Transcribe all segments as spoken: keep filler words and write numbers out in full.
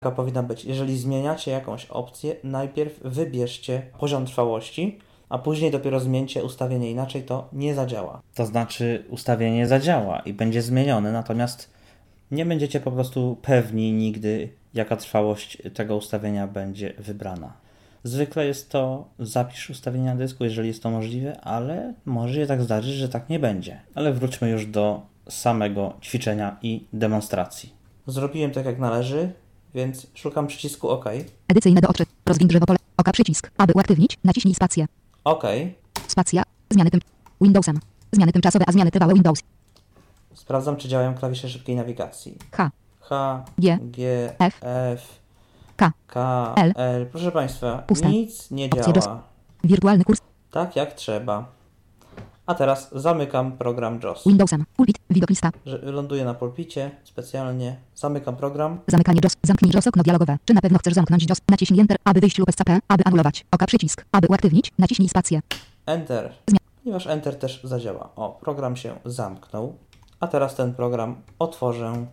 Taka powinna być. Jeżeli zmieniacie jakąś opcję, najpierw wybierzcie poziom trwałości, a później dopiero zmieńcie ustawienie, inaczej to nie zadziała. To znaczy ustawienie zadziała i będzie zmienione, natomiast nie będziecie po prostu pewni nigdy, jaka trwałość tego ustawienia będzie wybrana. Zwykle jest to zapisz ustawienia dysku, jeżeli jest to możliwe, ale może się tak zdarzyć, że tak nie będzie. Ale wróćmy już do samego ćwiczenia i demonstracji. Zrobiłem tak jak należy, więc szukam przycisku OK. Edycyjne do oczy. Rozwiń drzewo pole. Oka przycisk. Aby uaktywnić, naciśnij spację. OK. Spacja. Zmiany tym. Windowsem. Zmiany tymczasowe, a zmiany trwałe Windows. Sprawdzam, czy działają klawisze szybkiej nawigacji. H. H, G, G, F, F, K, K, L. L. Proszę Państwa, Puste. nic nie Opcje JOS. działa Wirtualny kurs. tak jak trzeba. A teraz zamykam program JOS. Windowsem. Pulpit. Widok lista. Że ląduję na pulpicie specjalnie. Zamykam program. Zamykanie JOS. Zamknij JOS okno dialogowe. Czy na pewno chcesz zamknąć JOS? Naciśnij Enter, aby wyjść lub escape, aby anulować. Oka przycisk. Aby uaktywnić, naciśnij spację. Enter. Zmian. Ponieważ Enter też zadziała. O, program się zamknął. A teraz ten program otworzę.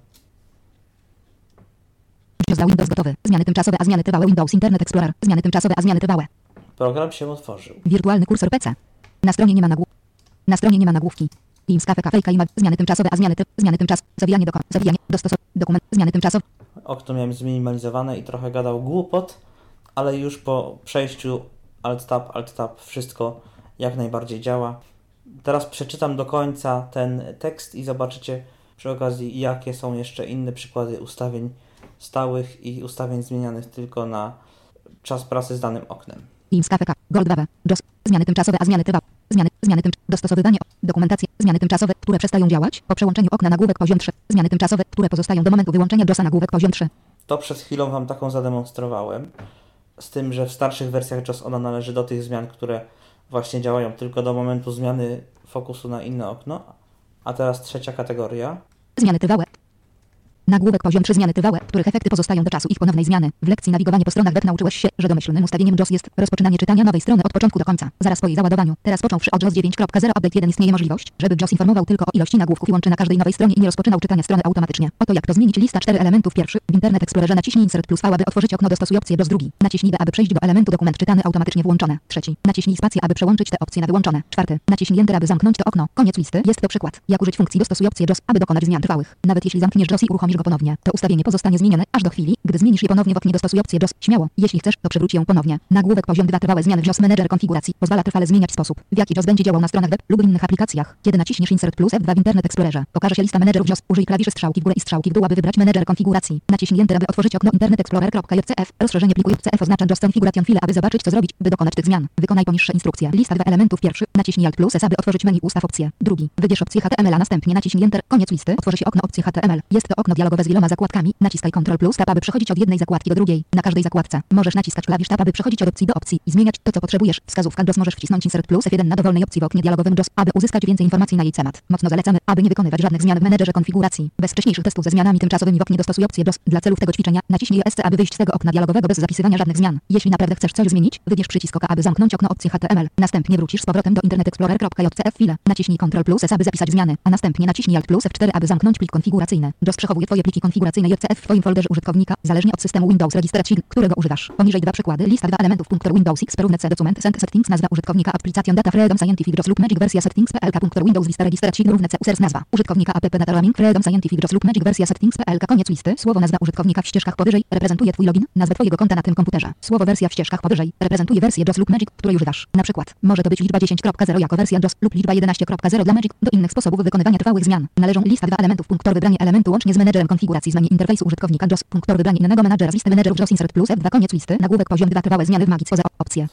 JOS dla Windows gotowy. Zmiany tymczasowe, a zmiany trwałe Windows Internet Explorer. Zmiany tymczasowe, a zmiany trwałe. Program się otworzył. Wirtualny kursor P C. Na stronie nie ma nagłówki. Na stronie nie ma nagłówki. Teams Cafe Cafe Klima. Zmiany tymczasowe, a zmiany ty. Zmiany tymczas. Zawijanie do zawijanie. Dostosow. Dokument. Zmiany tymczasowe. Okno miałem zminimalizowane i trochę gadał głupot, ale już po przejściu Alt-Tab, Alt-Tab wszystko jak najbardziej działa. Teraz przeczytam do końca ten tekst i zobaczycie przy okazji, jakie są jeszcze inne przykłady ustawień stałych i ustawień zmienianych tylko na czas pracy z danym oknem. Teams Cafe Cafe. Gold dwa. JOS. Zmiany tymczasowe, a zmiany trwałe. Zmiany, zmiany tym, dostosowywanie, dokumentacja, zmiany tymczasowe, które przestają działać po przełączeniu okna nagłówek poziom trzy. Zmiany tymczasowe, które pozostają do momentu wyłączenia JOSa nagłówek poziom trzy. To przed chwilą Wam taką zademonstrowałem, z tym, że w starszych wersjach JOS ona należy do tych zmian, które właśnie działają tylko do momentu zmiany fokusu na inne okno. A teraz trzecia kategoria. Zmiany trwałe. Nagłówek poziom trzy. Zmiany trwałe, których efekty pozostają do czasu ich ponownej zmiany. W lekcji nawigowanie po stronach web nauczyłeś się, że domyślnym ustawieniem JOS jest rozpoczynanie czytania nowej strony od początku do końca, zaraz po jej załadowaniu. Teraz począwszy od JOS dziewięć kropka zero update jeden istnieje możliwość, żeby JOS informował tylko o ilości nagłówków i łączy na każdej nowej stronie i nie rozpoczynał czytania strony automatycznie. Oto jak to zmienić. Lista cztery elementów. Pierwszy. W Internet Explorerze naciśnij Insert plus V, aby otworzyć okno. Dostosuj opcję JOS. Drugi. Naciśnij D, aby przejść do elementu dokument czytany automatycznie włączone. Trzeci. Naciśnij spację, aby przełączyć te opcje na wyłączone. Czwarty. Naciśnij Enter, aby zamknąć to okno. Koniec listy. Jest to przykład. Jak użyć funkcji Dostosuj opcję JOS, aby dokonać zmian trwałych. Nawet jeśli zamkniesz JOS i uruchomisz go ponownie, to ustawienie pozostanie zmienione aż do chwili, gdy zmienisz je ponownie w oknie Dostosuj opcję JOS. Śmiało. Jeśli chcesz, to przywróć ją ponownie. Nagłówek poziom dwa. Trwałe zmiany w JOS Manager konfiguracji pozwala trwale zmieniać sposób, w jaki JOS będzie działał na stronach web lub innych aplikacjach. Kiedy naciśniesz Insert plus F dwa w Internet Explorerze, pokaże się lista menedżerów JOS. Użyj klawiszy strzałki w górę i strzałki w dół, aby wybrać menedżer konfiguracji. Naciśnij Enter, aby otworzyć okno Internet Explorer.jcf. Rozszerzenie pliku J C F oznacza JOS Configuration File, aby zobaczyć, co zrobić, by dokonać tych zmian. Wykonaj poniższe instrukcje. Lista dwa elementów. Pierwszy. Naciśnij Alt plus S, aby otworzyć menu ustaw opcję. Drugi. Wybierz opcję H T M L, a następnie naciśnij Enter. Koniec listy. Otworzy się okno opcji H T M L. Jest to okno dialogowe z wieloma zakładkami. Naciskaj Ctrl plus Tab, aby przechodzić od jednej zakładki do drugiej. Na każdej zakładce możesz naciskać klawisz Tab, aby przechodzić od opcji do opcji i zmieniać to, co potrzebujesz. Wskazówka JOS. Możesz wcisnąć Insert plus F jeden na dowolnej opcji w oknie dialogowym JOS, aby uzyskać więcej informacji na jej temat. Mocno zalecamy, aby nie wykonywać żadnych zmian w menedżerze konfiguracji. Bez wcześniejszych testów ze zmianami tymczasowymi w oknie Dostosuj opcję JOS. Dla celów tego ćwiczenia naciśnij E S C, aby wyjść z tego okna dialogowego bez zapisywania żadnych zmian. Jeśli naprawdę chcesz coś zmienić, wybierz przycisk oka, aby zamknąć okno opcji H T M L. Następnie wrócisz z powrotem do Internet Explorer.jcf file. Naciśnij Ctrl plus S, aby zapisać zmiany, a następnie naciśnij Alt plus F cztery, aby zamknąć plik konfiguracyjny. JOS przechowuje Twoje pliki konfiguracyjne J C F w Twoim folderze użytkownika, zależnie od systemu Windows Registration, którego używasz. Poniżej dwa przykłady. Lista dwa elementów. Punktor Windows X. Równe C. Document. Send Settings. Nazwa użytkownika. Application Data Freedom Scientific JOS lub Magic wersja Settings. Punktor Windows Vista Registration. Równe C. Users. Nazwa użytkownika. App Data Roaming. Freedom Scientific JOS lub Magic wersja Settings. Koniec listy. Słowo nazwa użytkownika w ścieżkach powyżej reprezentuje Twój login, nazwę Twojego konta na tym komputerze. Słowo wersja w ścieżkach powyżej reprezentuje wersję JOS lub Magic, której używasz. Na przykład może to być liczba dziesięć kropka zero jako wersja JOS lub liczba jedenaście kropka zero dla Magic. Do innych sposobów wykonywania trwałych zmian należą lista dwa elementów. Punktor wybranie elementu łącznie z menedżerem konfiguracji z menu interfejsu użytkownika JOS. Punktor wybranie innego menadżera z listy menedżerów JOS. Insert plus F dwa. Koniec listy. Nagłówek poziom dwa. Trwałe zmiany w Magii. Poza opcje.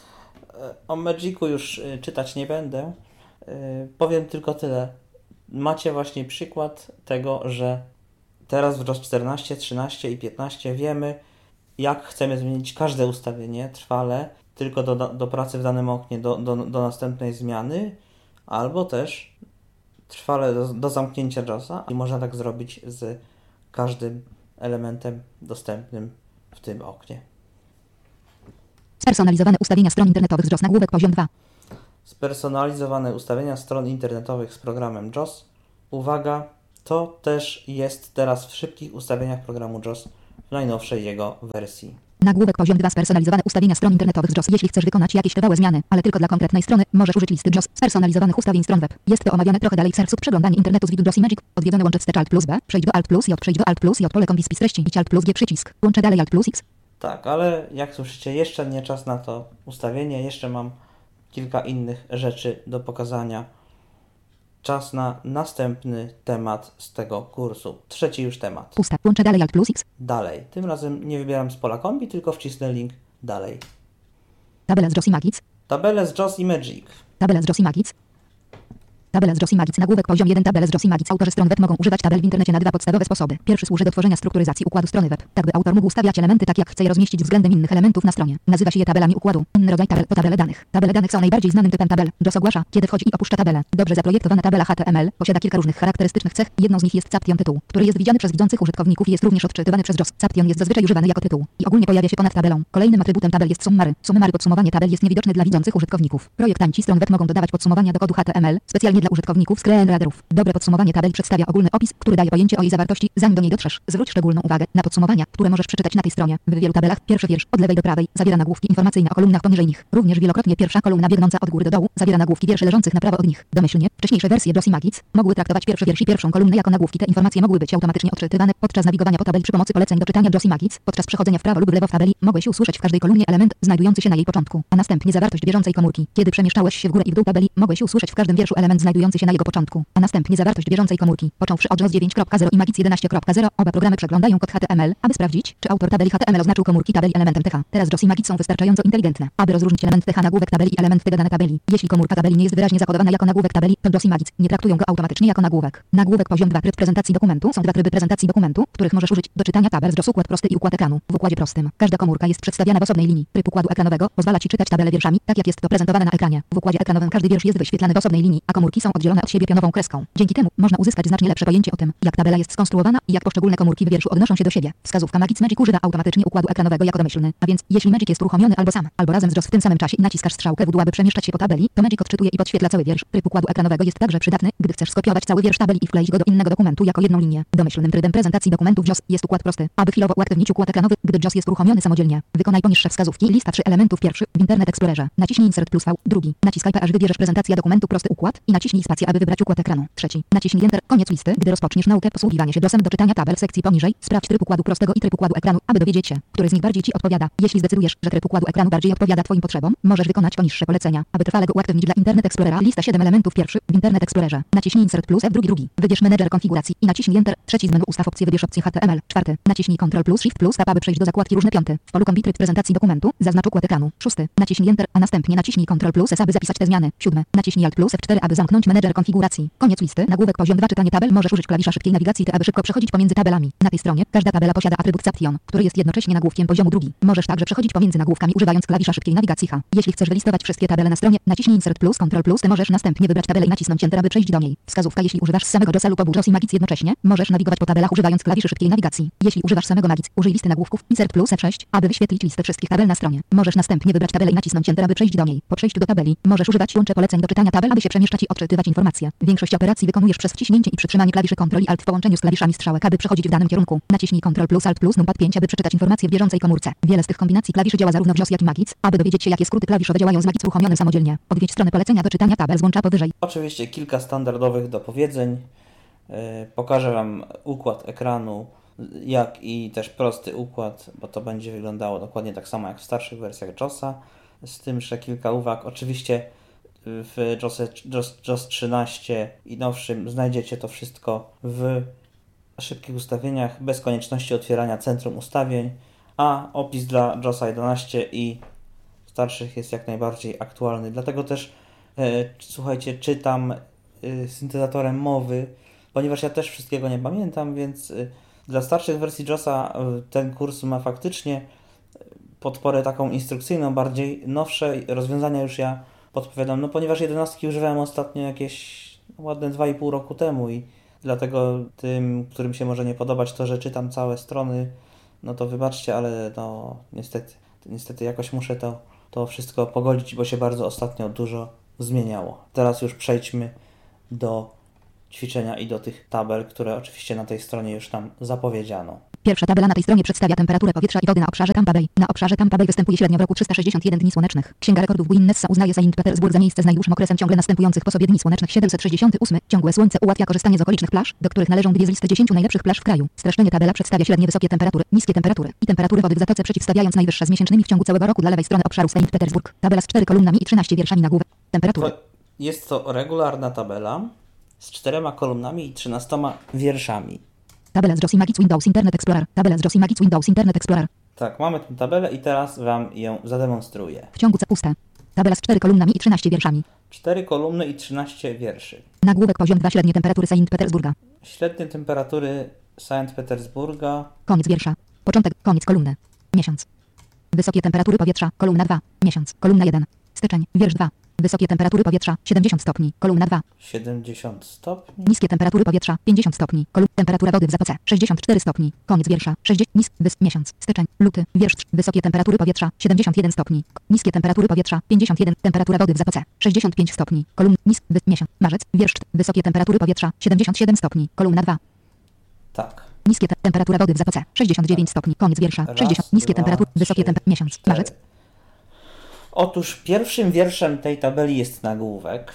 O Magicu już y, czytać nie będę. Y, powiem tylko tyle. Macie właśnie przykład tego, że teraz w JOS czternaście, trzynaście i piętnaście wiemy, jak chcemy zmienić każde ustawienie trwale tylko do, do pracy w danym oknie, do, do, do następnej zmiany, albo też trwale do, do zamknięcia JOSa i można tak zrobić z każdym elementem dostępnym w tym oknie. Spersonalizowane ustawienia stron internetowych z JOS. Nagłówek poziom dwa. Spersonalizowane ustawienia stron internetowych z programem JOS. Uwaga, to też jest teraz w szybkich ustawieniach programu JOS w najnowszej jego wersji. Nagłówek poziom dwa. Spersonalizowane ustawienia stron internetowych z J O S. Jeśli chcesz wykonać jakieś trwałe zmiany, ale tylko dla konkretnej strony, możesz użyć listy J O S spersonalizowanych ustawień stron web. Jest to omawiane trochę dalej w sercu. Przeglądanie internetu z widu J O S i Magic. Odwiedzone łącze wstecz Alt plus B. Przejdź do Alt plus J. Przejdź do Alt plus J. Pole kombi spis treści. Idź Alt plus G przycisk. Łączę dalej Alt plus X. Tak, ale jak słyszycie, jeszcze nie czas na to ustawienie. Jeszcze mam kilka innych rzeczy do pokazania. Czas na następny temat z tego kursu. Trzeci już temat. Pusta. Łączę dalej Alt plus X. Dalej. Tym razem nie wybieram z pola kombi, tylko wcisnę link dalej. Tabela z J O S i Magic. Tabele z J O S i Magic. Tabela z J O S i Magic. Tabela z J O S i Magic. Nagłówek poziom jeden. Tabele z J O S i Magic. Autorzy stron web mogą używać tabel w internecie na dwa podstawowe sposoby. Pierwszy służy do tworzenia strukturyzacji układu strony web, tak by autor mógł ustawiać elementy tak jak chce je rozmieścić względem innych elementów na stronie. Nazywa się je tabelami układu. Inny rodzaj tabel to tabele danych. Tabele danych są najbardziej znanym typem tabel. J O S ogłasza, kiedy wchodzi i opuszcza tabelę. Dobrze zaprojektowana tabela H T M L posiada kilka różnych charakterystycznych cech. Jedną z nich jest caption tytuł, który jest widziany przez widzących użytkowników i jest również odczytywany przez J O S. Caption jest zazwyczaj używany jako tytuł i ogólnie pojawia się ponad tabelą. Kolejnym atrybutem tabel jest summary. Summary podsumowanie tabel jest niewidoczne dla widzących użytkowników. Projektanci stron web mogą dodawać podsumowania do kodu H T M L specjalnie dla użytkowników screenreaderów. Dobre podsumowanie tabel przedstawia ogólny opis, który daje pojęcie o jej zawartości, zanim do niej dotrzesz. Zwróć szczególną uwagę na podsumowania, które możesz przeczytać na tej stronie. W wielu tabelach pierwszy wiersz od lewej do prawej zawiera nagłówki informacyjne o kolumnach poniżej nich. Również wielokrotnie pierwsza kolumna biegnąca od góry do dołu zawiera nagłówki wierszy leżących na prawo od nich. Domyślnie wcześniejsze wersje J O S i Magic mogły traktować pierwszy wiersz i pierwszą kolumnę jako nagłówki. Te informacje mogły być automatycznie odczytywane podczas nawigowania po tabeli przy pomocy poleceń do czytania J O S i Magic. Podczas przechodzenia w prawo lub w lewo w tabeli mogłeś usłyszeć w każdej kolumnie element znajdujący się na jej początku, a następnie zawartość bieżącej komórki. Kiedy przemieszczałeś się w górę i w dół tabeli, mogłeś usłyszeć w każdym wierszu element znajdujący się na jego początku, a następnie zawartość bieżącej komórki. Począwszy od J O S dziewięć kropka zero i Magic jedenaście kropka zero, oba programy przeglądają kod H T M L, aby sprawdzić, czy autor tabeli H T M L oznaczył komórki tabeli elementem T H. Teraz J O S i Magic są wystarczająco inteligentne, aby rozróżnić element T H nagłówek tabeli i element tego dane tabeli. Jeśli komórka tabeli nie jest wyraźnie zakodowana jako nagłówek tabeli, to J O S i Magic nie traktują go automatycznie jako nagłówek. Nagłówek poziom dwa. Tryb prezentacji dokumentu. Są dwa tryby prezentacji dokumentu, których możesz użyć do czytania tabel z J O S: układ prosty i układ ekranu. W układzie prostym każda komórka jest przedstawiana w osobnej linii. Tryb układu ekranowego pozwala Ci czytać tabelę wierszami, tak jak jest to prezentowane na ekranie. W układzie ekranowym każdy wiersz jest wyświetlany w osobnej linii, a komórki są oddzielone od siebie pionową kreską. Dzięki temu można uzyskać znacznie lepsze pojęcie o tym, jak tabela jest skonstruowana i jak poszczególne komórki w wierszu odnoszą się do siebie. Wskazówka Magic Magic używa automatycznie układu ekranowego jako domyślny, a więc jeśli Magic jest uruchomiony albo sam, albo razem z J O S w tym samym czasie i naciskasz strzałkę w dół, aby przemieszczać się po tabeli, to Magic odczytuje i podświetla cały wiersz. Tryb układu ekranowego jest także przydatny, gdy chcesz skopiować cały wiersz tabeli i wkleić go do innego dokumentu jako jedną linię. Domyślnym trybem prezentacji dokumentu w J O S jest układ prosty. Aby chwilowo uaktywnić układ ekranowy, gdy J O S jest uruchomiony samodzielnie, wykonaj poniższe wskazówki. Lista trzy elementów. Pierwszy w Internet Explorerze. Naciśnij Insert plus V. Drugi. Naciskaj P aż wybierzesz prezentacja dokumentu prosty układ i naciśnij spację, aby wybrać układ ekranu. Trzeci. Naciśnij Enter. Koniec listy. Gdy rozpoczniesz naukę posługiwania się J O S-em do czytania tabel w sekcji poniżej, sprawdź tryb układu prostego i tryb układu ekranu, aby dowiedzieć się, który z nich bardziej Ci odpowiada. Jeśli zdecydujesz, że tryb układu ekranu bardziej odpowiada Twoim potrzebom, możesz wykonać poniższe polecenia, aby trwale go uaktywnić dla Internet Explorera. Lista siedem elementów. Pierwszy w Internet Explorerze. Naciśnij Insert plus F. Drugi. Drugi. Wybierz menedżer konfiguracji i naciśnij Enter. Trzeci z menu ustaw opcję wybierz opcję H T M L. Czwarty. Naciśnij Ctrl plus Shift plus Tab, aby przejść do zakładki różne. Piąty. W polu kombi tryb prezentacji dokumentu zaznacz układ ekranu. Szósty. Naciśnij Enter, a następnie naciśnij Ctrl plus S, aby zapisać te zmiany. Siódmy. Naciśnij Alt plus F cztery, aby zamknąć menedżer konfiguracji. Koniec listy. Nagłówek poziom dwa. Czytanie tabel. Możesz użyć klawisza szybkiej nawigacji T, aby szybko przechodzić pomiędzy tabelami. Na tej stronie każda tabela posiada atrybut caption, który jest jednocześnie nagłówkiem poziomu drugi. Możesz także przechodzić pomiędzy nagłówkami używając klawisza szybkiej nawigacji H. Jeśli chcesz wylistować wszystkie tabele na stronie, naciśnij Insert plus Ctrl plus T. Możesz następnie wybrać tabelę i nacisnąć Enter, aby przejść do niej. Wskazówka: jeśli używasz samego J O S-a lub obu J O S i Magic jednocześnie, możesz nawigować po tabelach używając klawiszy szybkiej nawigacji. Jeśli używasz samego Magic, użyj listy nagłówków Insert plus F sześć, aby wyświetlić listę wszystkich tabel na stronie. Możesz następnie wybrać tabelę i nacisnąć Enter, aby przejść do niej. Po przejściu do tabeli możesz używać łącze poleceń do czytania tabel, aby się przemieszczać i odczytywać informacje. Większość operacji wykonujesz przez wciśnięcie i przytrzymanie klawiszy Ctrl i Alt w połączeniu z klawiszami strzałek, aby przechodzić w danym kierunku. Naciśnij Ctrl plus Alt plus Numpad pięć, aby przeczytać informacje w bieżącej komórce. Wiele z tych kombinacji klawiszy działa zarówno w J O S jak i Magic. Aby dowiedzieć się, jakie skróty klawiszowe działają z Magic uruchomionym samodzielnie, odwiedź stronę polecenia do czytania tabel z łącza powyżej. Oczywiście kilka standardowych dopowiedzeń. Yy, pokażę Wam układ ekranu, jak i też prosty układ, bo to będzie wyglądało dokładnie tak samo jak w starszych wersjach J O S-a. Z tym jeszcze kilka uwag. Oczywiście w J O S trzynaście i nowszym znajdziecie to wszystko w szybkich ustawieniach, bez konieczności otwierania centrum ustawień, a opis dla J O S jedenaście i starszych jest jak najbardziej aktualny. Dlatego też e, słuchajcie, czytam e, syntezatorem mowy, ponieważ ja też wszystkiego nie pamiętam, więc e, dla starszych wersji J O S-a e, ten kurs ma faktycznie podporę taką instrukcyjną, bardziej nowsze rozwiązania już ja podpowiadam, no ponieważ jedenastki używałem ostatnio jakieś ładne dwa i pół roku temu i dlatego tym, którym się może nie podobać to, że czytam całe strony, no to wybaczcie, ale no niestety, niestety jakoś muszę to, to wszystko pogodzić, bo się bardzo ostatnio dużo zmieniało. Teraz już przejdźmy do ćwiczenia i do tych tabel, które oczywiście na tej stronie już tam zapowiedziano. Pierwsza tabela na tej stronie przedstawia temperaturę powietrza i wody na obszarze Tampa Bay. Na obszarze Tampa Bay występuje średnio w roku trzysta sześćdziesiąt jeden dni słonecznych. Księga rekordów Guinnessa uznaje Saint Petersburg za miejsce z najdłuższym okresem ciągle następujących po sobie dni słonecznych. siedemset sześćdziesiąty ósmy. Ciągłe słońce ułatwia korzystanie z okolicznych plaż, do których należą dwie z listy dziesięciu najlepszych plaż w kraju. Streszczenie tabela przedstawia średnie wysokie temperatury, niskie temperatury i temperatury wody w zatoce, przeciwstawiając najwyższe z miesięcznymi w ciągu całego roku dla lewej strony obszaru Saint Petersburg. Tabela z cztery kolumnami i trzynaście wierszami nagłówek. Temperatury. To jest to regularna tabela z czterema kolumnami i trzynastoma wierszami. Tabela z Josie Magic Windows Internet Explorer. Tabela z Josie Magic Windows Internet Explorer. Tak, mamy tę tabelę i teraz Wam ją zademonstruję. W ciągu C puste. Tabela z cztery kolumnami i trzynaście wierszami. cztery kolumny i trzynaście wierszy. Nagłówek poziom dwa. Średnie temperatury Saint Petersburga. Średnie temperatury Saint Petersburga. Koniec wiersza. Początek, koniec kolumny. Miesiąc. Wysokie temperatury powietrza. Kolumna dwa. Miesiąc. Kolumna jeden. Styczeń. Wiersz dwa. Wysokie temperatury powietrza. siedemdziesiąt stopni. Kolumna dwa. siedemdziesiąt stopni. Niskie temperatury powietrza. pięćdziesiąt stopni. Kolumna. Temperatura wody w zatoce. sześćdziesiąt cztery stopni. Koniec wiersza. sześćdziesiąt. Nis. Wys. Miesiąc. Styczeń. Luty. Wiersz trzy. Wysokie temperatury powietrza. siedemdziesiąt jeden stopni. Niskie temperatury powietrza. pięćdziesiąt jeden. Temperatura wody w zatoce. sześćdziesiąt pięć stopni. Kolumna. Nis. Wys. Miesiąc. Marzec. Wiersz cztery. Wysokie temperatury powietrza. siedemdziesiąt siedem stopni. Kolumna dwa. Tak. Niskie te temperatura wody w zatoce. sześćdziesiąt dziewięć stopni. Koniec wiersza. Raz, sześćdziesiąt. Niskie dwa, temperatury. Wysokie trzy, temperatury. Miesiąc. cztery. Marzec. Otóż pierwszym wierszem tej tabeli jest nagłówek.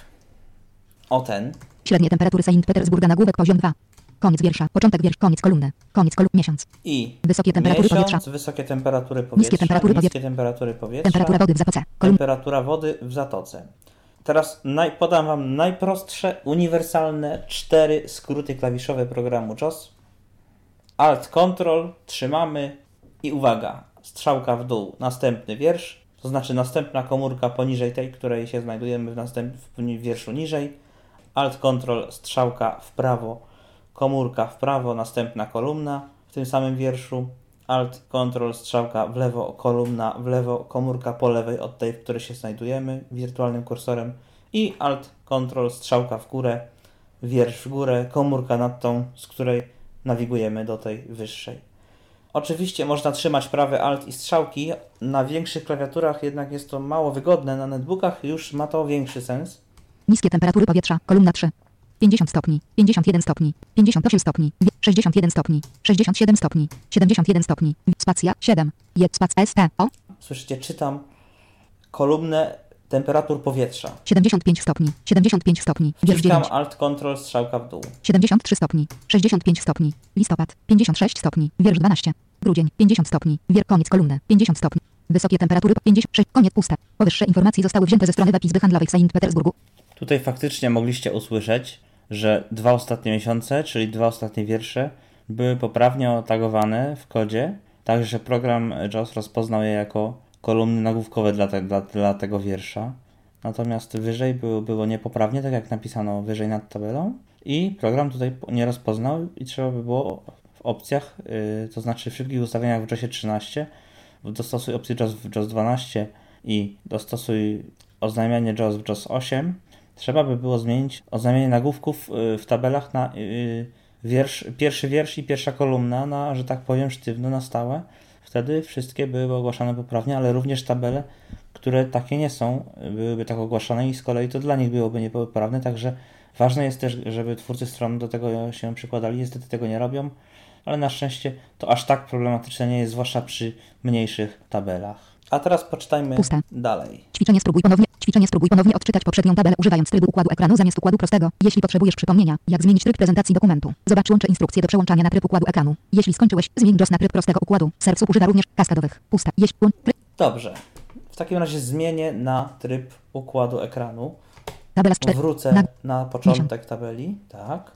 O ten. Średnie temperatury Saint Petersburga. Nagłówek poziom dwa. Koniec wiersza. Początek wiersz. Koniec kolumny. Koniec kolumny. Miesiąc. I Wysokie temperatury miesiąc, powietrza. wysokie temperatury powietrza, Niskie temperatury niskie powietrza. temperatury powietrza, Temperatura wody w zatoce. Kolumna. temperatura wody w zatoce. Teraz naj, podam Wam najprostsze, uniwersalne cztery skróty klawiszowe programu JAWS. Alt, Ctrl, trzymamy i uwaga, strzałka w dół, następny wiersz, to znaczy następna komórka poniżej tej, której się znajdujemy w następnym wierszu niżej. Alt, Ctrl, strzałka w prawo, komórka w prawo, następna kolumna w tym samym wierszu. Alt, Ctrl, strzałka w lewo, kolumna w lewo, komórka po lewej od tej, w której się znajdujemy wirtualnym kursorem. I Alt, Ctrl, strzałka w górę, wiersz w górę, komórka nad tą, z której nawigujemy do tej wyższej. Oczywiście można trzymać prawy Alt i strzałki. Na większych klawiaturach jednak jest to mało wygodne. Na netbookach już ma to większy sens. Niskie temperatury powietrza. Kolumna trzy. pięćdziesiąt stopni. pięćdziesiąt jeden stopni. pięćdziesiąt osiem stopni. sześćdziesiąt jeden stopni. sześćdziesiąt siedem stopni. siedemdziesiąt jeden stopni. Spacja siedem. Jest spac S T O. Słyszycie, czytam kolumnę temperatur powietrza. siedemdziesiąt pięć stopni. siedemdziesiąt pięć stopni. Wiersz Wciskam dziewięć. Alt, Ctrl, strzałka w dół. siedemdziesiąt trzy stopni. sześćdziesiąt pięć stopni. Listopad. pięćdziesiąt sześć stopni. Wiersz dwanaście. Grudzień. pięćdziesiąt stopni. Wiersz koniec kolumny. pięćdziesiąt stopni. Wysokie temperatury pięćdziesiąt sześć. Koniec puste. Powyższe informacje zostały wzięte ze strony web Izby Handlowej w Saint Petersburgu. Tutaj faktycznie mogliście usłyszeć, że dwa ostatnie miesiące, czyli dwa ostatnie wiersze, były poprawnie otagowane w kodzie, tak że program JAWS rozpoznał je jako kolumny nagłówkowe dla, te, dla, dla tego wiersza. Natomiast wyżej było, było niepoprawnie, tak jak napisano wyżej nad tabelą, i program tutaj nie rozpoznał i trzeba by było w opcjach, yy, to znaczy w szybkich ustawieniach w JAWSie trzynaście, dostosuj opcję JAWS w JAWS dwanaście i dostosuj oznajmianie JAWS w JAWS osiem, trzeba by było zmienić oznajmienie nagłówków yy, w tabelach na yy, wiersz, pierwszy wiersz i pierwsza kolumna na, że tak powiem, sztywno, na stałe. Wtedy wszystkie byłyby ogłaszane poprawnie, ale również tabele, które takie nie są, byłyby tak ogłaszane i z kolei to dla nich byłoby niepoprawne, także ważne jest też, żeby twórcy stron do tego się przykładali. Niestety tego nie robią, ale na szczęście to aż tak problematyczne nie jest, zwłaszcza przy mniejszych tabelach. A teraz poczytajmy Puste. dalej. Ćwiczenie spróbuj ponownie. Ćwiczenie spróbuj ponownie odczytać poprzednią tabelę używając trybu układu ekranu zamiast układu prostego. Jeśli potrzebujesz przypomnienia, jak zmienić tryb prezentacji dokumentu, zobacz łącze instrukcje do przełączania na tryb układu ekranu. Jeśli skończyłeś, zmień JAWS na tryb prostego układu. Serwis używa również kaskadowych. Puste. Jeśli tryb. Dobrze. W takim razie zmienię na tryb układu ekranu. Tabela z cztery. Wrócę Na... na początek tabeli. Tak.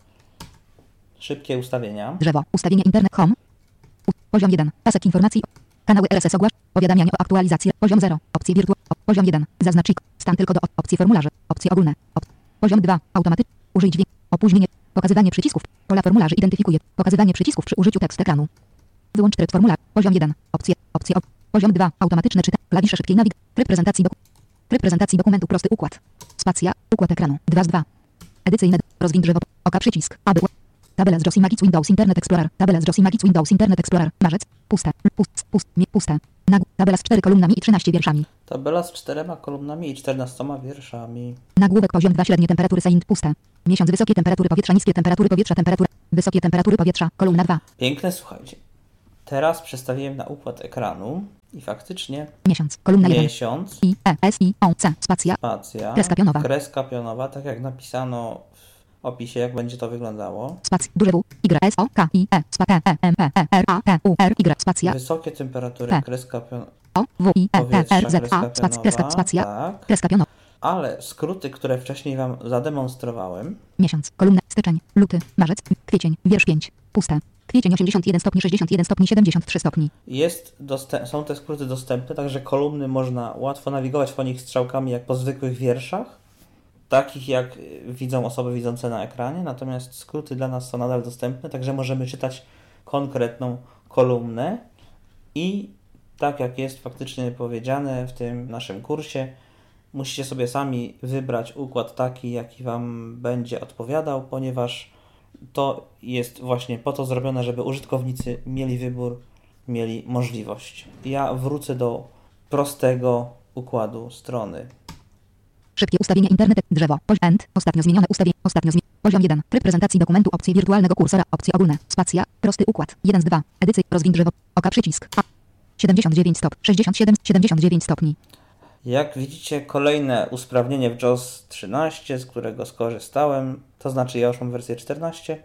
Szybkie ustawienia. Drzewo. Ustawienie internet home. U... Poziom jeden. Pasek informacji. Kanały R S S ogłasz. Powiadamianie o aktualizacji. Poziom zero. Opcje wirtualne. Poziom jeden. Zaznacz stan tylko do op- opcji formularze. Opcje ogólne. Op- Poziom dwa. Automatyczny. Użyj dźwięk. Opóźnienie. Pokazywanie przycisków. Pola formularzy identyfikuje. Pokazywanie przycisków przy użyciu tekstu ekranu. Wyłącz tryb formularz. Poziom jeden. Opcje. Opcje. Op- Poziom dwa. Automatyczne czytanie. Klawisze szybkiej nawig. Tryb prezentacji doku- Tryb prezentacji dokumentu. Prosty układ. Spacja. Układ ekranu. dwa z dwa. Edycyjne. Rozwiń drzewo. Oka przycisk. Aby. Tabela z Josie Magic Windows Internet Explorer. Tabela z Josie Magic Windows Internet Explorer. Marzec. Puste. Pust. Pust. Nie. Puste. Nagł- tabela z cztery kolumnami i trzynaście wierszami. Tabela z czterema kolumnami i czternastoma wierszami. Nagłówek poziom dwa. Średnie temperatury Saint. Puste. Miesiąc. Wysokie temperatury powietrza. Niskie temperatury powietrza. Temperatura. Wysokie temperatury powietrza. Kolumna dwa. Piękne, słuchajcie. Teraz przestawiłem na układ ekranu i faktycznie Miesiąc. Kolumna jeden. miesiąc, I, E, S, I, O, C. Spacja. spacja, Kreska pionowa. kreska pionowa, tak jak napisano w opisie, jak będzie to wyglądało. Spacja. Duże W. Y, S, O, K, I, E. Spa, T, E, M, P, E, R, A, T, U, R, Y. Spacja. Wysokie temperatury, P. kreska pionowa. O, W, I, E, T, Powietrza, R, Z, kreska A. Spacja. Kreska. pionowa, Spacja. tak. Kreska pionowa. Ale skróty, które wcześniej Wam zademonstrowałem, Miesiąc. Kolumna. Styczeń. Luty. Marzec. Kwiecień. Wiersz pięć. Puste. Kwiecień osiemdziesiąt jeden stopni, sześćdziesiąt jeden stopni, siedemdziesiąt trzy stopni. jest dostęp, są te skróty dostępne, także kolumny można łatwo nawigować po nich strzałkami jak po zwykłych wierszach, takich jak widzą osoby widzące na ekranie, natomiast skróty dla nas są nadal dostępne, także możemy czytać konkretną kolumnę i tak jak jest faktycznie powiedziane w tym naszym kursie, musicie sobie sami wybrać układ taki, jaki Wam będzie odpowiadał, ponieważ to jest właśnie po to zrobione, żeby użytkownicy mieli wybór, mieli możliwość. Ja wrócę do prostego układu strony. Szybkie ustawienie internet. Drzewo. Poziom end. Ostatnio zmienione ustawienie. Ostatnio zmienione. Poziom jeden. Tryb prezentacji dokumentu. Opcje wirtualnego kursora. Opcje ogólne. Spacja. Prosty układ. jeden z dwa. Edycja. Rozwiń drzewo. Oka przycisk. A. siedemdziesiąt dziewięć stopni. sześćdziesiąt siedem. siedemdziesiąt dziewięć stopni. Jak widzicie, kolejne usprawnienie w JAWS trzynaście, z którego skorzystałem, to znaczy ja już mam wersję czternaście.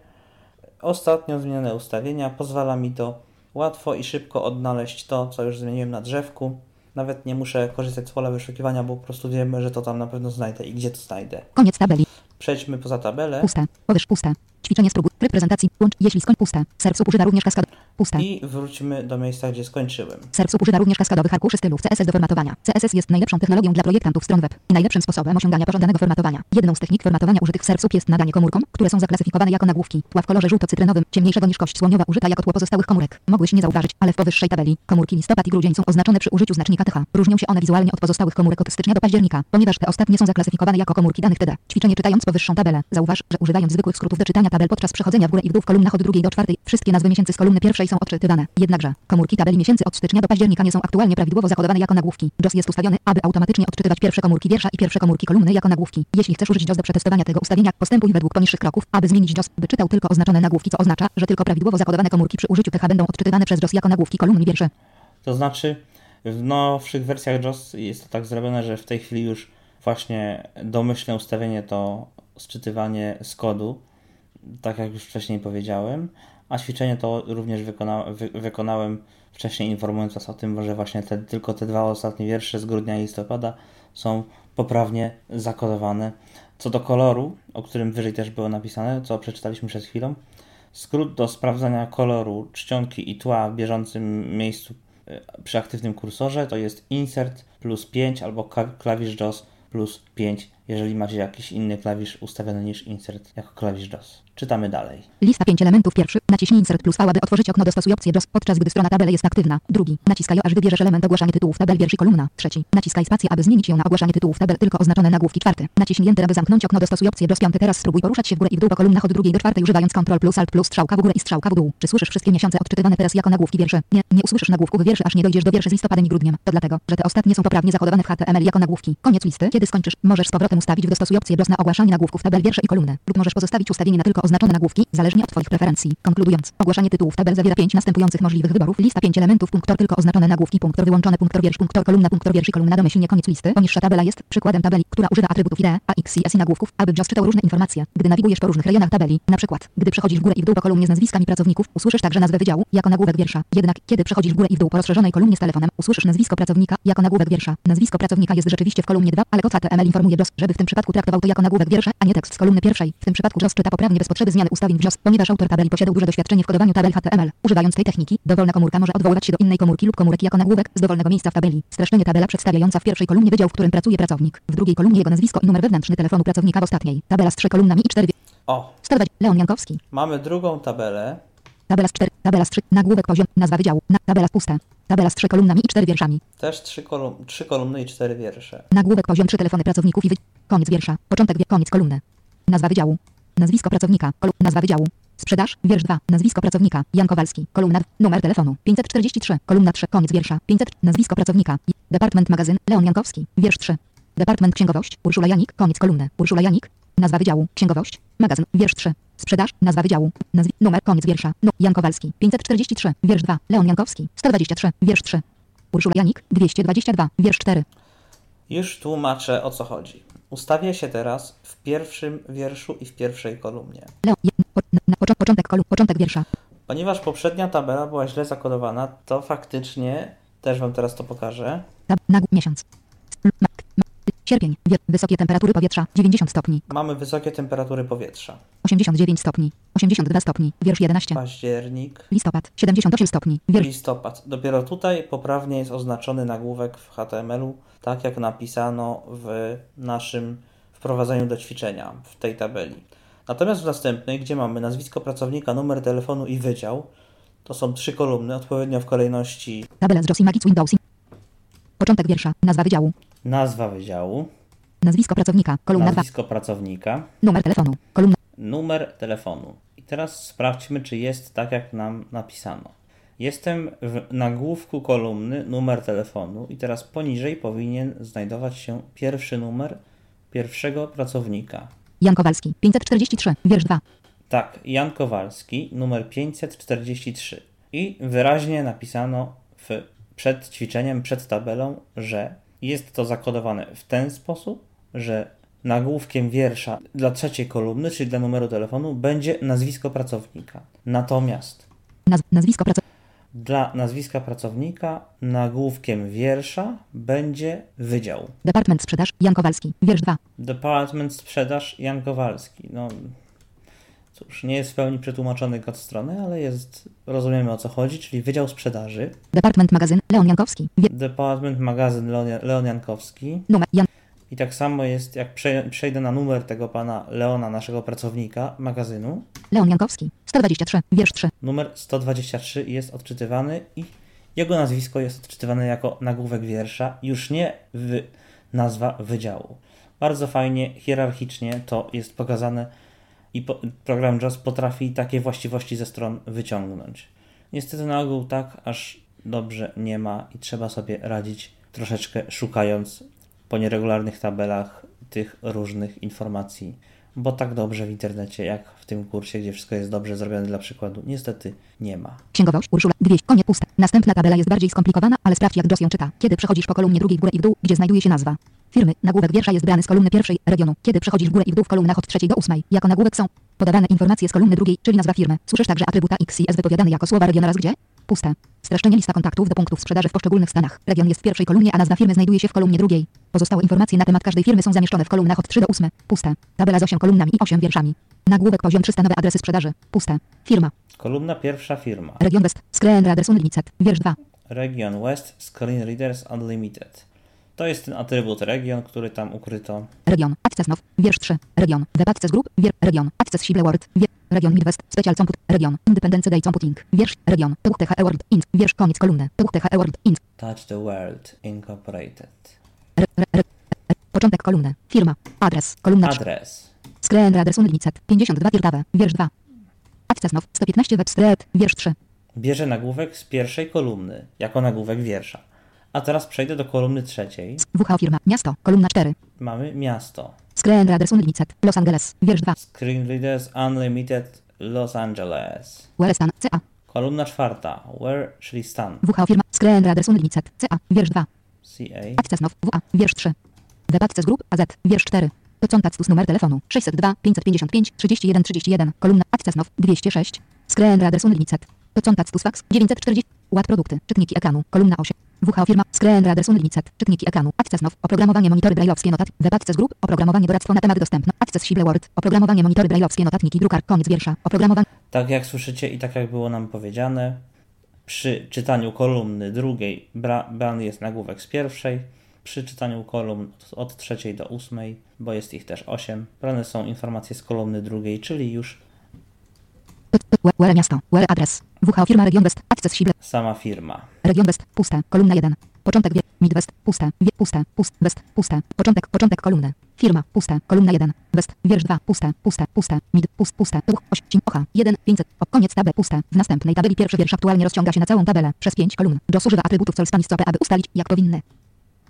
Ostatnio zmienione ustawienia pozwala mi to łatwo i szybko odnaleźć to, co już zmieniłem na drzewku. Nawet nie muszę korzystać z pola wyszukiwania, bo po prostu wiemy, że to tam na pewno znajdę i gdzie to znajdę. Koniec tabeli. Przejdźmy poza tabelę. Puste. Powyż puste. Ćwiczenie spróbuj. Tryb prezentacji. Łącz. Jeśli skończ puste. Serwsup używa również kaskad. Puste. I wróćmy do miejsca, gdzie skończyłem. Serwsup używa również kaskadowych arkuszy stylów C S S do formatowania. C S S jest najlepszą technologią dla projektantów stron web i najlepszym sposobem osiągania pożądanego formatowania. Jedną z technik formatowania użytych w Serwsup jest nadanie komórkom, które są zaklasyfikowane jako nagłówki, tła w kolorze żółto-cytrynowym, ciemniejszego niż kość słoniowa, użyta jako tło pozostałych komórek. Mogłeś nie zauważyć, ale w powyższej tabeli komórki listopad i grudzień są oznaczone przy użyciu znacznika T H. Różnią się one wizualnie od pozostałych komórek od stycznia do października, ponieważ te ostatnie są zaklasyfikowane jako komórki danych T D. Ćwiczenie czytając powyższą tabelę. Zauważ, że używając zwykłych skrótów do czytania tabel podczas przechodzenia w górę i w dół w kolumnach od drugiej do czwartej, wszystkie nazwy miesięcy z kolumny pierwszej są odczytywane. Jednakże komórki tabeli miesięcy od stycznia do października nie są aktualnie prawidłowo zakodowane jako nagłówki. JAWS jest ustawiony, aby automatycznie odczytywać pierwsze komórki wiersza i pierwsze komórki kolumny jako nagłówki. Jeśli chcesz użyć JAWS do przetestowania tego ustawienia, postępuj według poniższych kroków, aby zmienić JAWS, by czytał tylko oznaczone nagłówki, co oznacza, że tylko prawidłowo zakodowane komórki przy użyciu T H będą odczytywane przez JAWS jako nagłówki kolumn i wierszy. To znaczy, w nowszych wersjach JAWS jest to tak zrobione, że w tej chwili już właśnie domyślne ustawienie to sczytywanie z kodu, tak jak już wcześniej powiedziałem, a ćwiczenie to również wykona, wy, wykonałem wcześniej, informując Was o tym, że właśnie te, tylko te dwa ostatnie wiersze z grudnia i listopada są poprawnie zakodowane. Co do koloru, o którym wyżej też było napisane, co przeczytaliśmy przed chwilą, skrót do sprawdzania koloru czcionki i tła w bieżącym miejscu przy aktywnym kursorze to jest insert plus pięć albo klawisz JAWS plus pięć, jeżeli macie jakiś inny klawisz ustawiony niż insert jako klawisz JAWS. Czytamy dalej. Lista pięć elementów. Pierwszy. Naciśnij insert plus V, aby otworzyć okno dostosuj opcję JAWS, podczas gdy strona tabeli jest aktywna. Drugi. Naciskaj O, aż wybierzesz element ogłaszanie tytułów tabel wiersz i kolumna. Trzeci. Naciskaj spację, aby zmienić ją na ogłaszanie tytułów tabel tylko oznaczone nagłówki. Czwarty. Naciśnij Enter, aby zamknąć okno dostosuj opcję JAWS. Piąty. Teraz spróbuj poruszać się w górę i w dół po kolumnach od drugiej do czwartej używając Ctrl plus Alt plus strzałka w górę i strzałka w dół. Czy słyszysz wszystkie miesiące odczytywane teraz jako nagłówki wierszy? Nie, nie usłyszysz nagłówków wierszy, aż nie dojdziesz do wierszy z listopadem i grudniem. To dlatego, że te ostatnie są poprawnie zakodowane w H T M L jako nagłówki. Koniec listy. Kiedy skończysz, możesz z powrotem ustawić w dostosuj opcję JAWS na ogłaszanie nagłówków tabel wiersze i kolumny. Lub możesz pozostawić ustawienie na tylko oznaczone nagłówki, zależnie od Twoich preferencji. Konkludując, ogłaszanie tytułów tabel zawiera pięć następujących możliwych wyborów. Lista pięć elementów, punktor tylko oznaczone nagłówki, punktor wyłączone, punktor wiersz, punktor kolumna, punktor wiersz i kolumna domyślnie. Koniec listy. Poniższa tabela jest przykładem tabeli, która używa atrybutów I D E, A X i S i nagłówków, aby JAWS czytał różne informacje. Gdy nawigujesz po różnych rejonach tabeli, na przykład, gdy przechodzisz w górę i w dół po kolumnie z nazwiskami pracowników, usłyszysz także nazwę wydziału jako nagłówek wiersza. Jednak, kiedy przechodzisz w górę i w dół po rozszerzonej kolumnie z telefonem, usłyszysz nazwisko pracownika jako nagłówek wiersza. Nazwisko pracownika jest rzeczywiście w kolumnie dwa, ale kod H T M L informuje JAWS, żeby w tym przypadku traktował to jako nagłówek wiersza, a nie tekst z kolumny pierwszej. W tym przypadku JAWS czyta poprawnie bez potrzeby zmiany ustawień w JAWS, ponieważ autor tabeli posiadał duże doświadczenie w kodowaniu tabel H T M L. Używając tej techniki, dowolna komórka może odwoływać się do innej komórki lub komórek jako nagłówek z dowolnego miejsca w tabeli. Streszczenie tabela przedstawiająca w pierwszej kolumnie wydział, w którym pracuje pracownik. W drugiej kolumnie jego nazwisko i numer wewnętrzny telefonu pracownika, w ostatniej tabela z trzema kolumnami i cztery. O! sto dwadzieścia. Leon Jankowski. Mamy drugą tabelę. Tabela z cztery, tabela z trzy, nagłówek poziom, nazwa wydziału, na, tabela z puste. Tabela z trzema kolumnami i cztery wierszami. Też trzy, kolum trzy kolumny i cztery wiersze. Nagłówek poziom trzy, telefony pracowników i wy... Koniec wiersza. Początek wie... Koniec kolumny. Nazwa wydziału. Nazwisko pracownika. Kolu... Nazwa wydziału. Sprzedaż. Wiersz dwa. Nazwisko pracownika. Jan Kowalski. Kolumna. Numer telefonu. pięćset czterdzieści trzy. Kolumna trzy. Koniec wiersza. pięćset. Nazwisko pracownika. Department magazyn. Leon Jankowski. Wiersz trzy. Department księgowość. Urszula Janik. Koniec kolumny. Urszula Janik. Nazwa wydziału. Księgowość. Magazyn. Wiersz trzy. Sprzedaż. Nazwa wydziału. Nazwi. Numer. Koniec wiersza. No. Jan Kowalski. pięćset czterdzieści trzy. Wiersz dwa. Leon Jankowski. sto dwadzieścia trzy. Wiersz trzy. Urszula Janik. dwieście dwadzieścia dwa. Wiersz cztery. Już tłumaczę, o co chodzi. Ustawię się teraz w pierwszym wierszu i w pierwszej kolumnie. Leo. Je, po, na, na, pocz, początek kolumn. Początek wiersza. Ponieważ poprzednia tabela była źle zakodowana, to faktycznie też wam teraz to pokażę. Tab, nagł, miesiąc. Ma, ma, sierpień. Wie, wysokie temperatury powietrza. dziewięćdziesiąt stopni. Mamy wysokie temperatury powietrza. osiemdziesiąt dziewięć stopni. osiemdziesiąt dwa stopni. Wiersz jedenaście. Październik. Listopad. siedemdziesiąt osiem stopni. Wiersz. Listopad. Dopiero tutaj poprawnie jest oznaczony nagłówek w H T M L u, tak jak napisano w naszym wprowadzeniu do ćwiczenia w tej tabeli. Natomiast w następnej, gdzie mamy nazwisko pracownika, numer telefonu i wydział, to są trzy kolumny, odpowiednio w kolejności Tabela z Josie Magic Windows. Początek wiersza. Nazwa wydziału. nazwa wydziału, Nazwisko pracownika. Kolumna dwa. nazwisko pracownika, Numer telefonu. Kolumna. numer telefonu. I teraz sprawdźmy, czy jest tak, jak nam napisano. Jestem w nagłówku kolumny numer telefonu i teraz poniżej powinien znajdować się pierwszy numer pierwszego pracownika. Jan Kowalski. pięćset czterdzieści trzy. Wiersz dwa. Tak, Jan Kowalski, numer pięćset czterdzieści trzy. I wyraźnie napisano w, przed ćwiczeniem, przed tabelą, że jest to zakodowane w ten sposób, że nagłówkiem wiersza dla trzeciej kolumny, czyli dla numeru telefonu, będzie nazwisko pracownika. Natomiast Naz nazwisko pracownika. dla nazwiska pracownika nagłówkiem wiersza będzie wydział. Department sprzedaż. Jan Kowalski. Wiersz dwa. Department sprzedaż Jan Kowalski. No cóż, nie jest w pełni przetłumaczony kod strony, ale jest, rozumiemy o co chodzi, czyli Wydział Sprzedaży. Department magazyn. Leon Jankowski. Wier Department magazyn Leon, Leon Jankowski. numer. Jan. I tak samo jest, jak przejdę na numer tego pana Leona, naszego pracownika magazynu. Leon Jankowski. sto dwadzieścia trzy. Wiersz trzy. Numer sto dwadzieścia trzy jest odczytywany i jego nazwisko jest odczytywane jako nagłówek wiersza, już nie w nazwa wydziału. Bardzo fajnie, hierarchicznie to jest pokazane i po, program JAWS potrafi takie właściwości ze stron wyciągnąć. Niestety na ogół tak aż dobrze nie ma i trzeba sobie radzić troszeczkę szukając po nieregularnych tabelach tych różnych informacji, bo tak dobrze w internecie jak w tym kursie, gdzie wszystko jest dobrze zrobione dla przykładu, niestety nie ma. Księgowość. Urszula. dwieście. Koniec puste. Następna tabela jest bardziej skomplikowana, ale sprawdź, jak Joss ją czyta. Kiedy przechodzisz po kolumnie drugiej w górę i w dół, gdzie znajduje się nazwa firmy, nagłówek wiersza jest brany z kolumny pierwszej regionu. Kiedy przechodzisz w górę i w dół w kolumnach od trzeciej do ósmej, jako nagłówek są podawane informacje z kolumny drugiej, czyli nazwa firmy. Słyszysz także atrybuta X i S wypowiadane jako słowa region oraz gdzie? Puste. Streszczenie lista kontaktów do punktów sprzedaży w poszczególnych stanach. Region jest w pierwszej kolumnie, a nazwa firmy znajduje się w kolumnie drugiej. Pozostałe informacje na temat każdej firmy są zamieszczone w kolumnach od trzy do ósmej. Puste. Tabela z osiem kolumnami i osiem wierszami. Nagłówek poziom trzysta. Nowe adresy sprzedaży. Puste. Firma. Kolumna pierwsza firma. Region West. Screen Readers Unlimited. Wiersz dwa. Region West Screen Readers Unlimited. To jest ten atrybut region, który tam ukryto. Region Access Now. Wiersz trzy. Region Web Access Group. Wier. Region Accessible World. Wier. Region Midwest Special Comput. Region Independence Day Computing. Wiersz. Region T H E World Int. Wiersz. Koniec kolumny. T H E World Int. Touch the World Incorporated. R, r, r, r, początek kolumny. Firma. Adres. Kolumna. Adres. Screen Readers Unlimited. pięćdziesiąt dwa Tirtawe. Wiersz dwa. Access Now. sto piętnaście Web Street. Wiersz trzy. Bierze nagłówek z pierwszej kolumny, jako nagłówek wiersza. A teraz przejdę do kolumny trzeciej. W H O firma. Miasto. Kolumna cztery. Mamy miasto. Screen Readers Unlimited. Los Angeles. Wiersz dwa. Screen Readers Unlimited Los Angeles. Where stan. C A. Kolumna czwarta. Where, czyli stan. W H O firma. Screen Readers Unlimited. C A. Wiersz dwa. C A. Access Now. W A. Wiersz trzy. Web Access Group. A Z. Wiersz cztery. To kontact numer telefonu. sześćset dwa pięćset pięćdziesiąt pięć trzydzieści jeden trzydzieści jeden. Kolumna Access Now. dwieście sześć. Screen Readers Unlimited. To kontact fax. dziewięćset czterdzieści. Ład produkty. Czytniki ekranu. Kolumna osiem. W H O firma. Screen Readers Unlimited. Czytniki ekranu. Access Now. Oprogramowanie monitory brajlowskie notat. Web Access Group. Oprogramowanie doradztwo na temat dostępne. Accessible Word. Oprogramowanie monitory brajlowskie notatniki drukar. Koniec wiersza. Oprogramowanie. Tak jak słyszycie i tak jak było nam powiedziane, przy czytaniu kolumny drugiej bra- brany jest nagłówek z pierwszej, przy czytaniu kolumn od trzeciej do ósmej, bo jest ich też osiem, brane są informacje z kolumny drugiej, czyli już Where miasto. Where adres. W H O firma. Region West. Accessible. sama firma. Region West. Puste. Kolumna jeden. Początek wie. Midwest. Puste. Wie. Puste. Pust. West. Puste. Początek. Początek kolumny. Firma. Puste. Kolumna jeden. West. Wiersz dwa. Puste. Puste. Puste. Mid. Pust. Puste. Uch. osiem. Ocha. jeden. pięćset. O. Koniec tabel. Puste. W następnej tabeli pierwszy wiersz aktualnie rozciąga się na całą tabelę. Przez pięć kolumn. Jos używa atrybutów sol stanis stopy, aby ustalić, jak powinny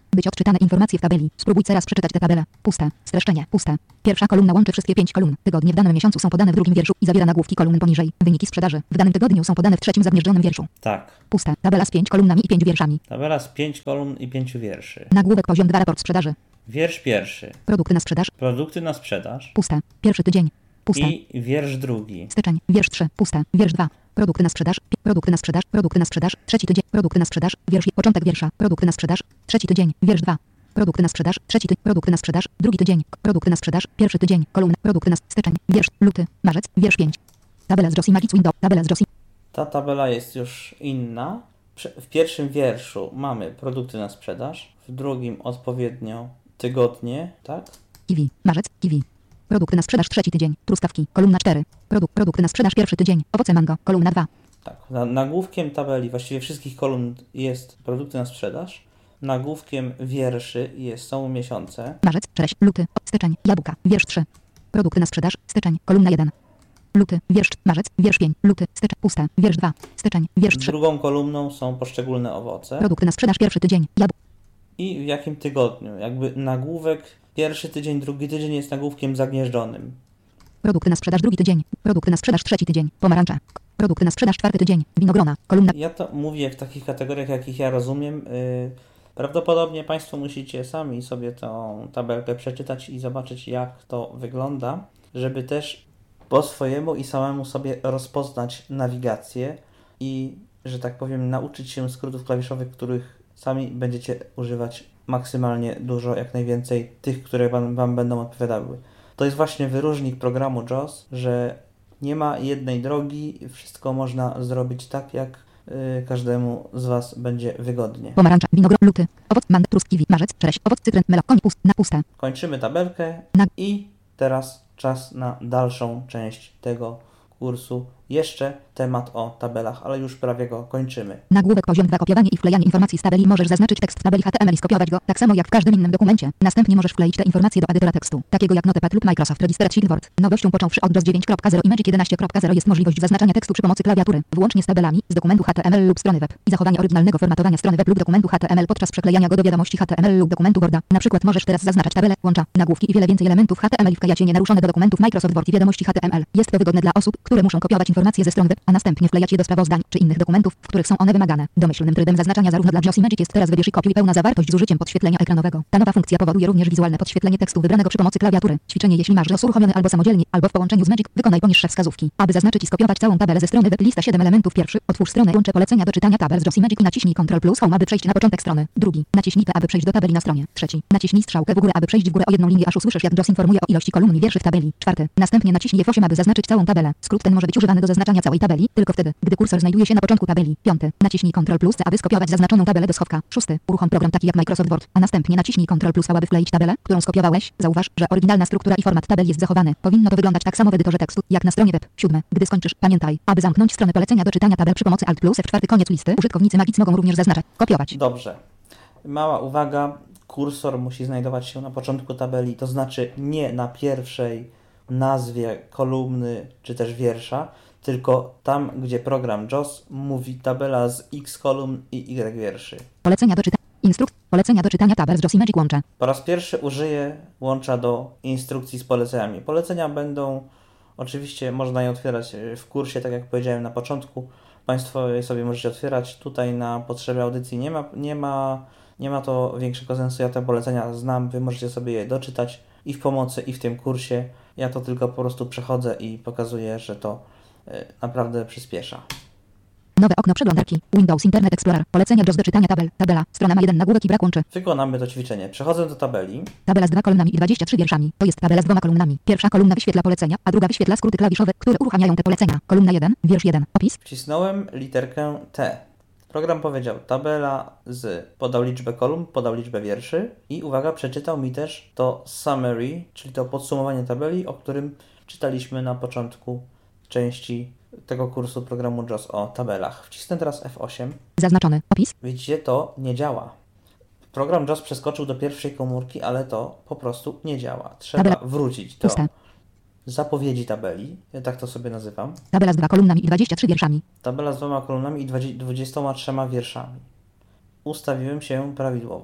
Być odczytane informacje w tabeli. Spróbuj teraz przeczytać tę tabelę. Puste. Streszczenie. Puste. Pierwsza kolumna łączy wszystkie pięć kolumn. Tygodnie w danym miesiącu są podane w drugim wierszu i zawiera nagłówki kolumn poniżej. Wyniki sprzedaży w danym tygodniu są podane w trzecim zagnieżdżonym wierszu. Tak. Puste. Tabela z pięć kolumnami i pięć wierszami. Tabela z pięć kolumn i pięciu wierszy. Nagłówek poziom dwa raport sprzedaży. Wiersz pierwszy. Produkty na sprzedaż. Produkty na sprzedaż. Puste. Pierwszy tydzień. Puste. I wiersz drugi. Styczeń. Wiersz trzy. Puste. Wiersz dwa. Produkty na sprzedaż. Pi- Produkty na sprzedaż. Produkty na sprzedaż. Trzeci tydzień. Produkty na sprzedaż. Wiersz. Początek wiersza. Produkty na sprzedaż. Trzeci tydzień. Wiersz dwa. Produkty na sprzedaż. Trzeci tydzień. Produkty na sprzedaż. Drugi tydzień. Produkty na sprzedaż. Pierwszy tydzień. Kolumna. Produkty na styczeń. Wiersz. Luty. Marzec. Wiersz pięć. Tabela z Josie Magic Window. Tabela z Josie. Ta tabela jest już inna. W pierwszym wierszu mamy produkty na sprzedaż. W drugim odpowiednio tygodnie, tak? Kiwi. Marzec. Kiwi. Produkty na sprzedaż. Trzeci tydzień. Truskawki. Kolumna cztery. Produkt, produkty na sprzedaż. Pierwszy tydzień. Owoce mango. Kolumna dwa. Tak. Na, nagłówkiem tabeli, właściwie wszystkich kolumn jest produkty na sprzedaż. Nagłówkiem wierszy jest, są miesiące. Marzec. Czereść. Luty. Styczeń. Jabłka. Wiersz trzy. Produkty na sprzedaż. Styczeń. Kolumna jeden. Luty. Wiersz. Marzec. Wiersz pięć. Luty. Styczeń. Puste. Wiersz dwa. Styczeń. Wiersz trzy. Drugą kolumną są poszczególne owoce. Produkty na sprzedaż. Pierwszy tydzień. Jabłka. I w jakim tygodniu? Jakby nagłówek pierwszy tydzień, drugi tydzień jest nagłówkiem zagnieżdżonym. Produkty na sprzedaż. Drugi tydzień. Produkty na sprzedaż. Trzeci tydzień. Pomarańcze. Produkty na sprzedaż. Czwarty tydzień. Winogrona. Kolumna. Ja to mówię w takich kategoriach, jakich ja rozumiem. Yy, prawdopodobnie Państwo musicie sami sobie tą tabelkę przeczytać i zobaczyć, jak to wygląda, żeby też po swojemu i samemu sobie rozpoznać nawigację i, że tak powiem, nauczyć się skrótów klawiszowych, których sami będziecie używać maksymalnie dużo, jak najwięcej tych, które wam, wam będą odpowiadały. To jest właśnie wyróżnik programu JAWS, że nie ma jednej drogi, wszystko można zrobić tak, jak y, każdemu z Was będzie wygodnie. Pomarańcza. Winogron. Luty. Owoc. Mango. Truskawki. Marzec. Czereść. Owoc. Cytryn. Melon. Koń. Pust. Na puste. Kończymy tabelkę Na- i teraz czas na dalszą część tego kursu. Jeszcze temat o tabelach, ale już prawie go kończymy. Nagłówek poziom dwa. Kopiowanie i wklejanie informacji z tabeli. Możesz zaznaczyć tekst w tabeli H T M L i skopiować go, tak samo jak w każdym innym dokumencie. Następnie możesz wkleić te informacje do edytora tekstu, takiego jak Notepad lub Microsoft Register Sheet Word. Nowością począwszy od JAWS dziewięć kropka zero i Magic jedenaście kropka zero jest możliwość zaznaczania tekstu przy pomocy klawiatury, włącznie z tabelami, z dokumentu H T M L lub strony web i zachowania oryginalnego formatowania strony web lub dokumentu H T M L podczas przeklejania go do wiadomości H T M L lub dokumentu Worda. Na przykład możesz teraz zaznaczać tabele, łącza, nagłówki i wiele więcej elementów H T M L i wklejać je nienaruszone do dokumentów Microsoft Word i wiadomości H T M L. Jest to wygodne dla osób, które muszą kopiować informacje ze stron web, a następnie wklejać je do sprawozdań czy innych dokumentów, w których są one wymagane. Domyślnym trybem zaznaczania zarówno dla JAWS i Magic jest teraz wybierz i kopiuj pełna zawartość z użyciem podświetlenia ekranowego. Ta nowa funkcja powoduje również wizualne podświetlenie tekstu wybranego przy pomocy klawiatury. Ćwiczenie: jeśli masz JAWS uruchomiony albo samodzielnie, albo w połączeniu z Magic, wykonaj poniższe wskazówki. Aby zaznaczyć i skopiować całą tabelę ze strony web, lista siedem elementów. Pierwszy: otwórz stronę, łącze polecenia do czytania tabel z JAWS i Magic i naciśnij Ctrl plus Home, aby przejść na początek strony. Drugi: naciśnij P, aby przejść do tabeli na stronie. Trzeci: naciśnij strzałkę w górę, aby przejść w górę o jedną linię, aż usłyszysz, jak JAWS informuje o ilości kolumn i wierszy w tabeli. Czwarty: następnie naciśnij F osiem, aby zaznaczyć całą tabelę. Skrót ten może być używany do zaznaczania całej tabeli tylko wtedy, gdy kursor znajduje się na początku tabeli. Piąty: naciśnij Ctrl plus C, aby skopiować zaznaczoną tabelę do schowka. Szósty: uruchom program taki jak Microsoft Word, a następnie naciśnij Ctrl plus V, aby wkleić tabelę, którą skopiowałeś. Zauważ, że oryginalna struktura i format tabel jest zachowany. Powinno to wyglądać tak samo w edytorze tekstu, jak na stronie web. Siódme: gdy skończysz, pamiętaj, aby zamknąć stronę polecenia do czytania tabel przy pomocy Alt plus F cztery. Koniec listy. Użytkownicy Magic mogą również zaznaczać, kopiować. Dobrze. Mała uwaga. Kursor musi znajdować się na początku tabeli, to znaczy nie na pierwszej nazwie kolumny czy też wiersza, tylko tam, gdzie program JAWS mówi tabela z X kolumn i Y wierszy. Polecenia do czytania. Instrukt. Polecenia do czytania tabel z JAWS i Magic łącze. Po raz pierwszy użyję łącza do instrukcji z poleceniami. Polecenia będą, oczywiście można je otwierać w kursie, tak jak powiedziałem na początku. Państwo je sobie możecie otwierać. Tutaj na potrzeby audycji nie ma, nie ma, nie ma to większego sensu. Ja te polecenia znam, Wy możecie sobie je doczytać i w pomocy, i w tym kursie. Ja to tylko po prostu przechodzę i pokazuję, że to y, naprawdę przyspiesza. Nowe okno przeglądarki. Windows Internet Explorer. Polecenia JAWS do czytania tabel. Tabela. Strona ma jeden nagłówek i brak łączy. Wykonamy to ćwiczenie. Przechodzę do tabeli. Tabela z dwoma kolumnami i dwudziestoma trzema wierszami. To jest tabela z dwoma kolumnami. Pierwsza kolumna wyświetla polecenia, a druga wyświetla skróty klawiszowe, które uruchamiają te polecenia. Kolumna jeden, wiersz jeden. Opis. Wcisnąłem literkę T. Program powiedział tabela z, podał liczbę kolumn, podał liczbę wierszy i uwaga, przeczytał mi też to summary, czyli to podsumowanie tabeli, o którym czytaliśmy na początku części tego kursu programu JAWS o tabelach. Wcisnę teraz F osiem. Zaznaczony. Opis. Widzicie, to nie działa. Program JAWS przeskoczył do pierwszej komórki, ale to po prostu nie działa. Trzeba Tabela. wrócić do Puste. zapowiedzi tabeli. Ja tak to sobie nazywam. Tabela z dwoma kolumnami i dwudziestoma trzema wierszami. Tabela z dwoma kolumnami i dwudziestoma trzema wierszami. Ustawiłem się prawidłowo.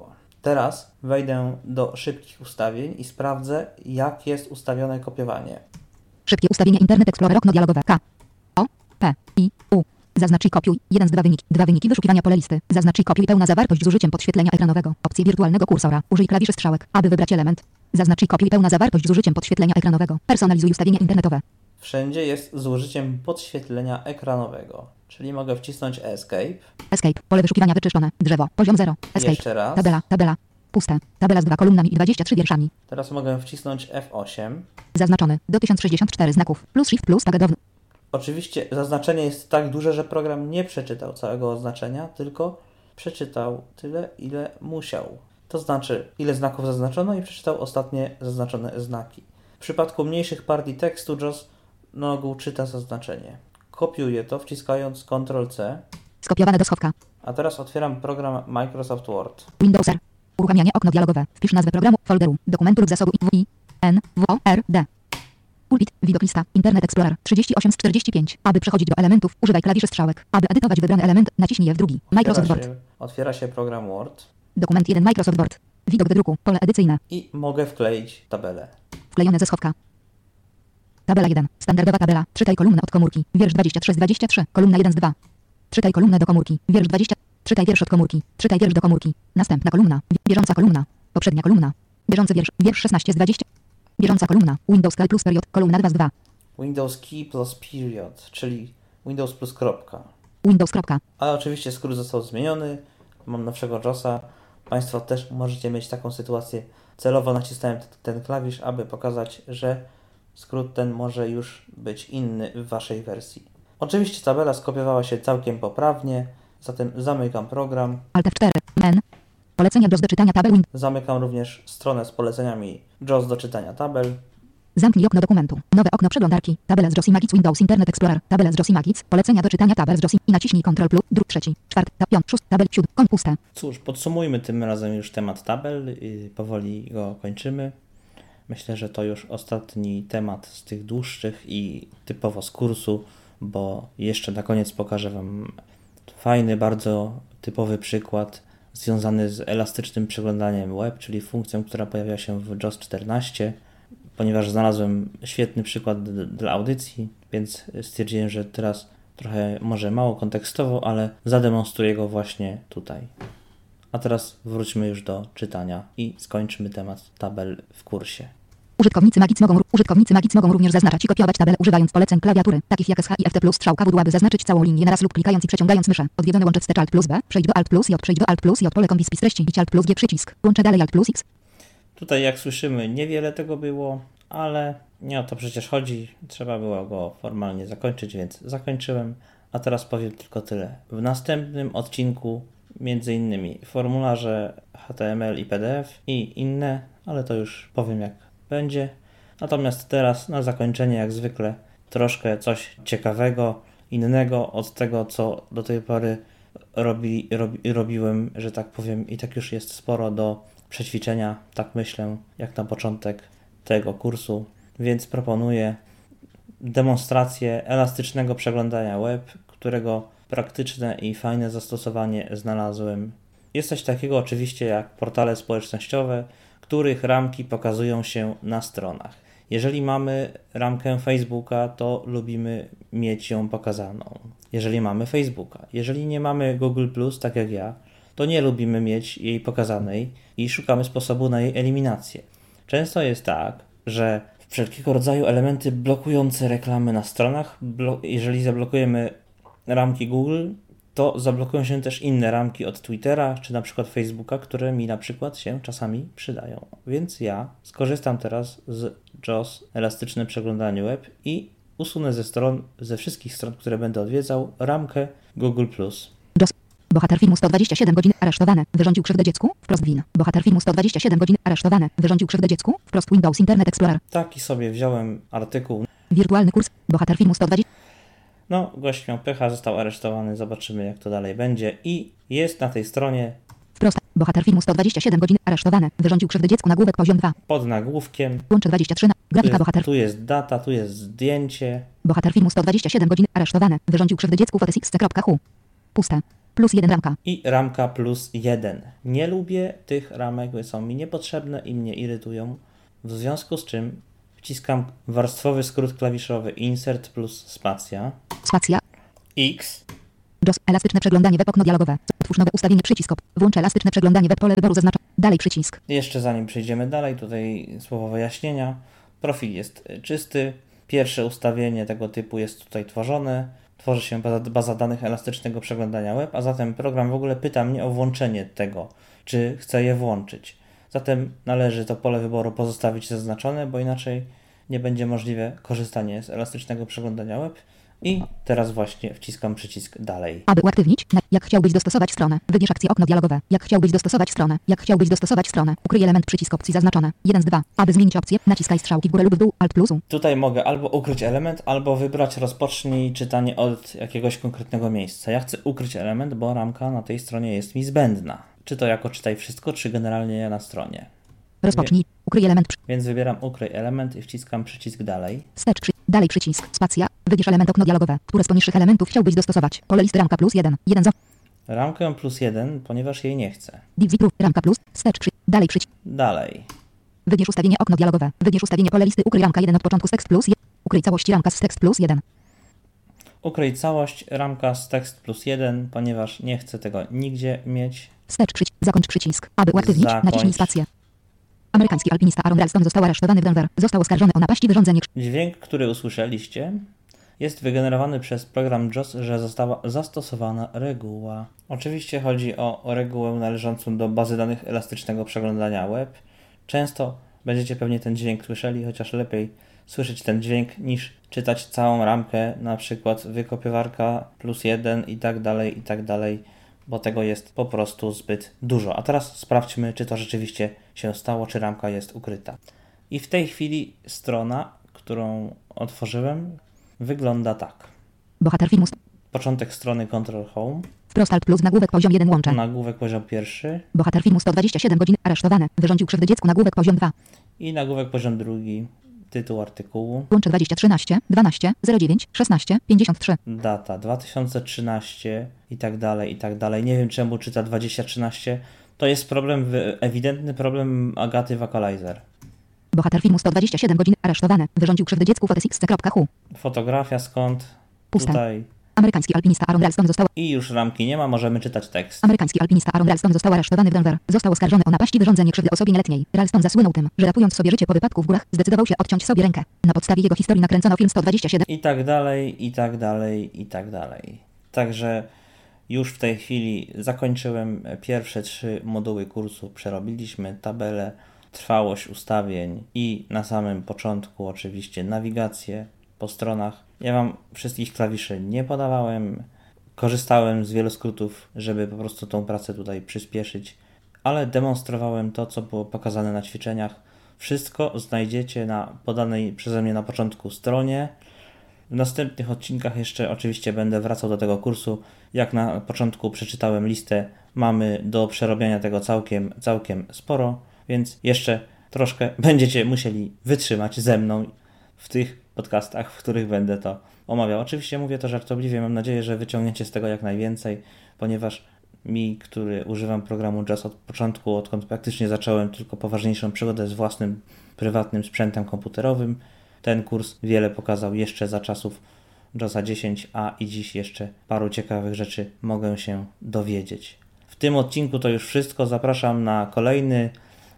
Teraz wejdę do szybkich ustawień i sprawdzę, jak jest ustawione kopiowanie. Szybkie ustawienia Internet Explorer, okno dialogowe. K. O. P. I. U. Zaznacz i kopiuj. jeden z dwa wyniki. Dwa wyniki wyszukiwania pole listy. Zaznacz i kopiuj pełna zawartość z użyciem podświetlenia ekranowego. Opcje wirtualnego kursora. Użyj klawiszy strzałek, aby wybrać element. Zaznacz i kopiuj pełna zawartość z użyciem podświetlenia ekranowego. Personalizuj ustawienia internetowe. Wszędzie jest z użyciem podświetlenia ekranowego, czyli mogę wcisnąć Escape. Escape. Pole wyszukiwania wyczyszczone. Drzewo. Poziom zero. Escape. Jeszcze raz. Tabela. Tabela. Puste. Tabela z dwoma kolumnami i dwudziestoma trzema wierszami. Teraz mogę wcisnąć F osiem. Zaznaczony. Do tysiąc sześćdziesiąt cztery znaków. Plus Shift plus taga downy. Oczywiście zaznaczenie jest tak duże, że program nie przeczytał całego oznaczenia, tylko przeczytał tyle, ile musiał. To znaczy, ile znaków zaznaczono i przeczytał ostatnie zaznaczone znaki. W przypadku mniejszych partii tekstu JAWS na ogół czyta zaznaczenie. Kopiuję to, wciskając kontrol C. Skopiowane do schowka. A teraz otwieram program Microsoft Word. Windows R. Uruchamianie okno dialogowe. Wpisz nazwę programu, folderu, dokumentu lub zasobu I, N, W, O, R, D. Pulpit, widok lista, Internet Explorer, trzydzieści osiem z czterdziestu pięciu. Aby przechodzić do elementów, używaj klawiszy strzałek. Aby edytować wybrany element, naciśnij F drugi. Microsoft Otwiera Word. się, otwiera się program Word. Dokument jeden Microsoft Word. Widok wydruku, pole edycyjne. I mogę wkleić tabelę. Wklejone ze schowka. Tabela jeden. Standardowa tabela. Czytaj kolumnę od komórki. Wiersz dwadzieścia trzy z dwudziestu trzech. Kolumna jeden z dwóch. Czytaj kolumnę do komórki. Wiersz dwadzieścia. Czytaj wiersz od komórki. Czytaj wiersz do komórki. Następna kolumna. Bieżąca kolumna. Poprzednia kolumna. Bieżący wiersz. Wiersz szesnaście z dwudziestu. Bieżąca kolumna. Windows Key plus period. Kolumna dwa z dwóch. Windows Key plus period, czyli Windows plus kropka. Windows kropka. Ale oczywiście skrót został zmieniony. Mam nowszego JAWSa. Państwo też możecie mieć taką sytuację. Celowo nacisnąłem t- ten klawisz, aby pokazać, że skrót ten może już być inny w Waszej wersji. Oczywiście tabela skopiowała się całkiem poprawnie, zatem zamykam program. Alt F cztery. Men. Polecenia JAWS do czytania tabel. Win- Zamykam również stronę z poleceniami JAWS do czytania tabel. Zamknij okno dokumentu. Nowe okno przeglądarki. Tabela z JAWS i Magic Windows Internet Explorer. Tabela z JAWS i Magic. Polecenia do czytania tabel z JAWS i naciśnij Ctrl plus. Druk trzeci. Czwarty. Tab piąty. Szósty. Tabel siódmy. Kon puste. Cóż, podsumujmy tym razem już temat tabel i powoli go kończymy. Myślę, że to już ostatni temat z tych dłuższych i typowo z kursu, bo jeszcze na koniec pokażę Wam fajny, bardzo typowy przykład związany z elastycznym przeglądaniem web, czyli funkcją, która pojawia się w JAWS czternaście, ponieważ znalazłem świetny przykład d- dla audycji, więc stwierdziłem, że teraz trochę może mało kontekstowo, ale zademonstruję go właśnie tutaj. A teraz wróćmy już do czytania i skończymy temat tabel w kursie. Użytkownicy Magic mogą, użytkownicy Magic mogą również zaznaczać i kopiować tabelę używając poleceń klawiatury, takich jak S H i F T plus strzałka W D, aby zaznaczyć całą linię naraz lub klikając i przeciągając myszę. Odwiedzony łącze wstecz Alt plus B, przejdź do Alt plus J, przejdź do Alt plus J, pole kombi spis treści, idź Alt plus G przycisk, łączę dalej Alt plus X. Tutaj jak słyszymy niewiele tego było, ale nie o to przecież chodzi, trzeba było go formalnie zakończyć, więc zakończyłem, a teraz powiem tylko tyle. W następnym odcinku między innymi formularze H T M L i P D F i inne, ale to już powiem jak będzie. Natomiast teraz na zakończenie jak zwykle troszkę coś ciekawego, innego od tego co do tej pory robi, robi, robiłem, że tak powiem, i tak już jest sporo do przećwiczenia, tak myślę, jak na początek tego kursu, więc proponuję demonstrację elastycznego przeglądania web, którego praktyczne i fajne zastosowanie znalazłem. Jest coś takiego oczywiście jak portale społecznościowe, których ramki pokazują się na stronach. Jeżeli mamy ramkę Facebooka, to lubimy mieć ją pokazaną. Jeżeli mamy Facebooka. Jeżeli nie mamy Google plus, tak jak ja, to nie lubimy mieć jej pokazanej i szukamy sposobu na jej eliminację. Często jest tak, że wszelkiego rodzaju elementy blokujące reklamy na stronach, blo- jeżeli zablokujemy ramki Google, to zablokują się też inne ramki od Twittera czy na przykład Facebooka, które mi na przykład się czasami przydają. Więc ja skorzystam teraz z JAWS elastyczne przeglądanie web i usunę ze stron, ze wszystkich stron, które będę odwiedzał, ramkę Google plus. JAWS. Bohater filmu sto dwadzieścia siedem godzin aresztowany. Wyrządził krzywdę dziecku? Wprost win. Bohater filmu sto dwadzieścia siedem godzin aresztowany. Wyrządził krzywdę dziecku? Wprost Windows Internet Explorer. Taki sobie wziąłem artykuł. Wirtualny kurs. Bohater filmu sto dwadzieścia. No, gość miał pecha, został aresztowany, zobaczymy jak to dalej będzie. I jest na tej stronie Wprost. Bohater filmu sto dwadzieścia siedem godzin aresztowany. Wyrządził krzywdę dziecku. Nagłówek poziom dwa. pod nagłówkiem. Łącze dwadzieścia trzy. Na... Tu Grafika jest, bohater. tu jest data, tu jest zdjęcie. Bohater filmu sto dwadzieścia siedem godzin aresztowany. Wyrządził krzywdę dziecku. Fotes x c kropka h u. Puste. plus jeden ramka. I ramka plus jeden. Nie lubię tych ramek, bo są mi niepotrzebne i mnie irytują. W związku z czym wciskam warstwowy skrót klawiszowy Insert plus spacja. Spacja. X. JAWS. Elastyczne przeglądanie web, okno dialogowe. Otwórz nowe ustawienie, przycisk. Włącz elastyczne przeglądanie web, pole wyboru zaznacza. Dalej przycisk. Jeszcze zanim przejdziemy dalej, tutaj słowo wyjaśnienia. Profil jest czysty. Pierwsze ustawienie tego typu jest tutaj tworzone. Tworzy się baza, baza danych elastycznego przeglądania web, a zatem program w ogóle pyta mnie o włączenie tego, czy chcę je włączyć. Zatem należy to pole wyboru pozostawić zaznaczone, bo inaczej nie będzie możliwe korzystanie z elastycznego przeglądania web. I teraz właśnie wciskam przycisk dalej. Aby uaktywnić, jak chciałbyś dostosować stronę, wybierz akcję okno dialogowe. Jak chciałbyś dostosować stronę, jak chciałbyś dostosować stronę, ukryj element, przycisk opcji zaznaczone. jeden z dwa. Aby zmienić opcję, naciskaj strzałki w górę lub w dół, Alt plus U. Tutaj mogę albo ukryć element, albo wybrać rozpocznij czytanie od jakiegoś konkretnego miejsca. Ja chcę ukryć element, bo ramka na tej stronie jest mi zbędna. Czy to jako czytaj wszystko, czy generalnie na stronie. Rozpocznij, ukryj element. Więc wybieram ukryj element i wciskam przycisk dalej. Wstecz, przy... dalej przycisk, spacja, wybierz element okno dialogowe, które z poniższych elementów chciałbyś dostosować. Pole listy ramka plus jeden, jeden za. Ramkę plus jeden, ponieważ jej nie chcę. Div zip, ramka plus, wstecz, przy... dalej przycisk. Dalej. Wybierz ustawienie okno dialogowe, wybierz ustawienie pole listy, ukryj ramka jeden od początku z tekst plus jeden. Ukryj całości ramka z tekst plus jeden. Ukryj całość ramka z tekst plus jeden, ponieważ nie chcę tego nigdzie mieć. Wstecz, przycisk, zakończ przycisk. Aby uaktywnić, Zakończ. naciśnij spację. Amerykański alpinista Aaron Ralston został aresztowany w Denver. Został oskarżony o napaść i wyrządzenie. Dźwięk, który usłyszeliście, jest wygenerowany przez program JAWS, że została zastosowana reguła. Oczywiście chodzi o regułę należącą do bazy danych elastycznego przeglądania web. Często będziecie pewnie ten dźwięk słyszeli, chociaż lepiej słyszeć ten dźwięk niż czytać całą ramkę, na przykład wykopiowarka plus jeden i tak dalej, i tak dalej, bo tego jest po prostu zbyt dużo. A teraz sprawdźmy, czy to rzeczywiście się stało, czy ramka jest ukryta. I w tej chwili strona, którą otworzyłem, wygląda tak. Bohater filmu. Początek strony Control Home. Wprost Alt plus nagłówek poziom jeden łącze. Nagłówek poziom pierwszy. Bohater filmu sto dwadzieścia siedem godzin aresztowany. Wyrządził krzywdę dziecku nagłówek poziom dwa. I nagłówek poziom drugi. Tytuł artykułu. Łącze dwadzieścia trzynaście, dwanaście, zero dziewięć, szesnaście, pięćdziesiąt trzy. Data dwa tysiące trzynaście i tak dalej, i tak dalej. Nie wiem czemu czyta dwadzieścia trzynaście. To jest problem, ewidentny problem Agaty Wakalizer. Bohater filmu sto dwadzieścia siedem godzin aresztowany. Wyrządził krzywdę dziecku fotosx kropka hu. Fotografia skąd? Puste. Tutaj. Amerykański alpinista Aaron Ralston został... I już ramki nie ma, możemy czytać tekst. Amerykański alpinista Aaron Ralston został aresztowany w Denver. Został oskarżony o napaść i wyrządzenie krzywdy osobie nieletniej. Ralston zasłynął tym, że ratując sobie życie po wypadku w górach, zdecydował się odciąć sobie rękę. Na podstawie jego historii nakręcono film sto dwadzieścia siedem. I tak dalej, i tak dalej, i tak dalej. Także już w tej chwili zakończyłem pierwsze trzy moduły kursu. Przerobiliśmy tabelę, trwałość ustawień i na samym początku oczywiście nawigację po stronach. Ja Wam wszystkich klawiszy nie podawałem. Korzystałem z wielu skrótów, żeby po prostu tą pracę tutaj przyspieszyć, ale demonstrowałem to, co było pokazane na ćwiczeniach. Wszystko znajdziecie na podanej przeze mnie na początku stronie. W następnych odcinkach jeszcze oczywiście będę wracał do tego kursu. Jak na początku przeczytałem listę, mamy do przerobienia tego całkiem, całkiem sporo, więc jeszcze troszkę będziecie musieli wytrzymać ze mną w tych podcastach, w których będę to omawiał. Oczywiście mówię to żartobliwie, mam nadzieję, że wyciągniecie z tego jak najwięcej, ponieważ mi, który używam programu JAWS od początku, odkąd praktycznie zacząłem tylko poważniejszą przygodę z własnym, prywatnym sprzętem komputerowym, ten kurs wiele pokazał jeszcze za czasów JAWSa dziesięć, a i dziś jeszcze paru ciekawych rzeczy mogę się dowiedzieć. W tym odcinku to już wszystko. Zapraszam na kolejny.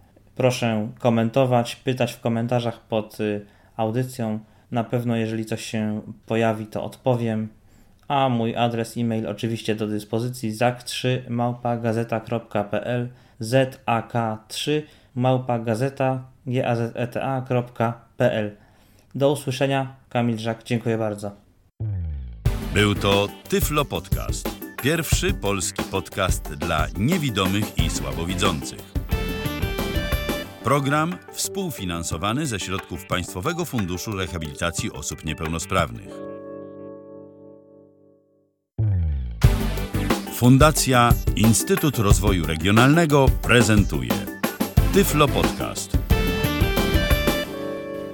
Proszę komentować, pytać w komentarzach pod audycją. Na pewno jeżeli coś się pojawi, to odpowiem. A mój adres e-mail oczywiście do dyspozycji zak trzy małpa gazeta kropka pe el zak trzy małpa gazeta kropka pe el. Do usłyszenia. Kamil Żak. Dziękuję bardzo. Był to Tyflo Podcast. Pierwszy polski podcast dla niewidomych i słabowidzących. Program współfinansowany ze środków Państwowego Funduszu Rehabilitacji Osób Niepełnosprawnych. Fundacja Instytut Rozwoju Regionalnego prezentuje Tyflo Podcast.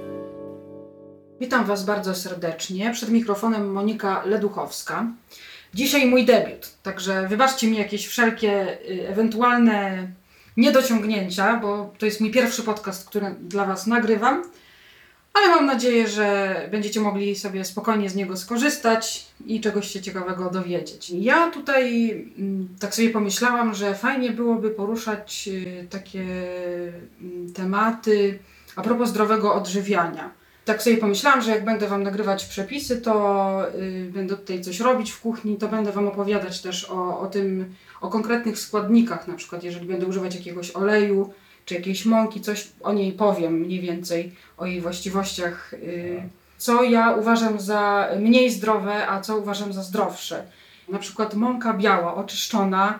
Witam Was bardzo serdecznie. Przed mikrofonem Monika Leduchowska. Dzisiaj mój debiut, także wybaczcie mi jakieś wszelkie y, ewentualne niedociągnięcia, bo to jest mój pierwszy podcast, który dla Was nagrywam, ale mam nadzieję, że będziecie mogli sobie spokojnie z niego skorzystać i czegoś się ciekawego dowiedzieć. Ja tutaj y, tak sobie pomyślałam, że fajnie byłoby poruszać y, takie y, tematy a propos zdrowego odżywiania. Tak sobie pomyślałam, że jak będę Wam nagrywać przepisy, to yy, będę tutaj coś robić w kuchni, to będę Wam opowiadać też o, o tym, o konkretnych składnikach, na przykład jeżeli będę używać jakiegoś oleju, czy jakiejś mąki, coś o niej powiem mniej więcej, o jej właściwościach, yy, co ja uważam za mniej zdrowe, a co uważam za zdrowsze. Na przykład mąka biała, oczyszczona,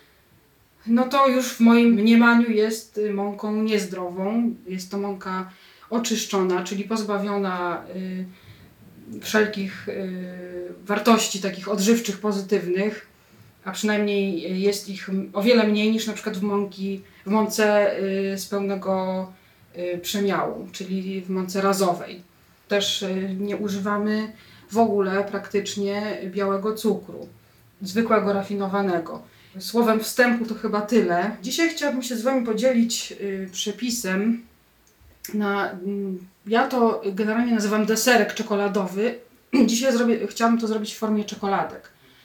no to już w moim mniemaniu jest mąką niezdrową, jest to mąka oczyszczona, czyli pozbawiona y, wszelkich y, wartości takich odżywczych, pozytywnych, a przynajmniej jest ich o wiele mniej niż na przykład w, mąki, w mące y, z pełnego y, przemiału, czyli w mące razowej. Też y, nie używamy w ogóle praktycznie białego cukru, zwykłego, rafinowanego. Słowem wstępu to chyba tyle. Dzisiaj chciałabym się z Wami podzielić y, przepisem na, ja to generalnie nazywam deserek czekoladowy. Dzisiaj zrobię, chciałam to zrobić w formie czekoladek.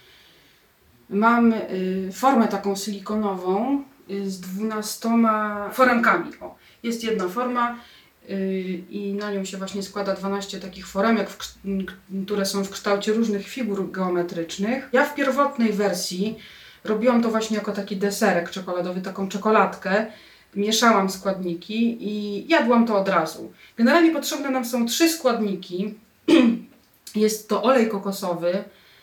Mam y, formę taką silikonową y, z dwunastoma foremkami. O, jest jedna forma y, i na nią się właśnie składa dwanaście takich foremek, w, które są w kształcie różnych figur geometrycznych. Ja w pierwotnej wersji robiłam to właśnie jako taki deserek czekoladowy, taką czekoladkę. Mieszałam składniki i jadłam to od razu. Generalnie potrzebne nam są trzy składniki. Jest to olej kokosowy,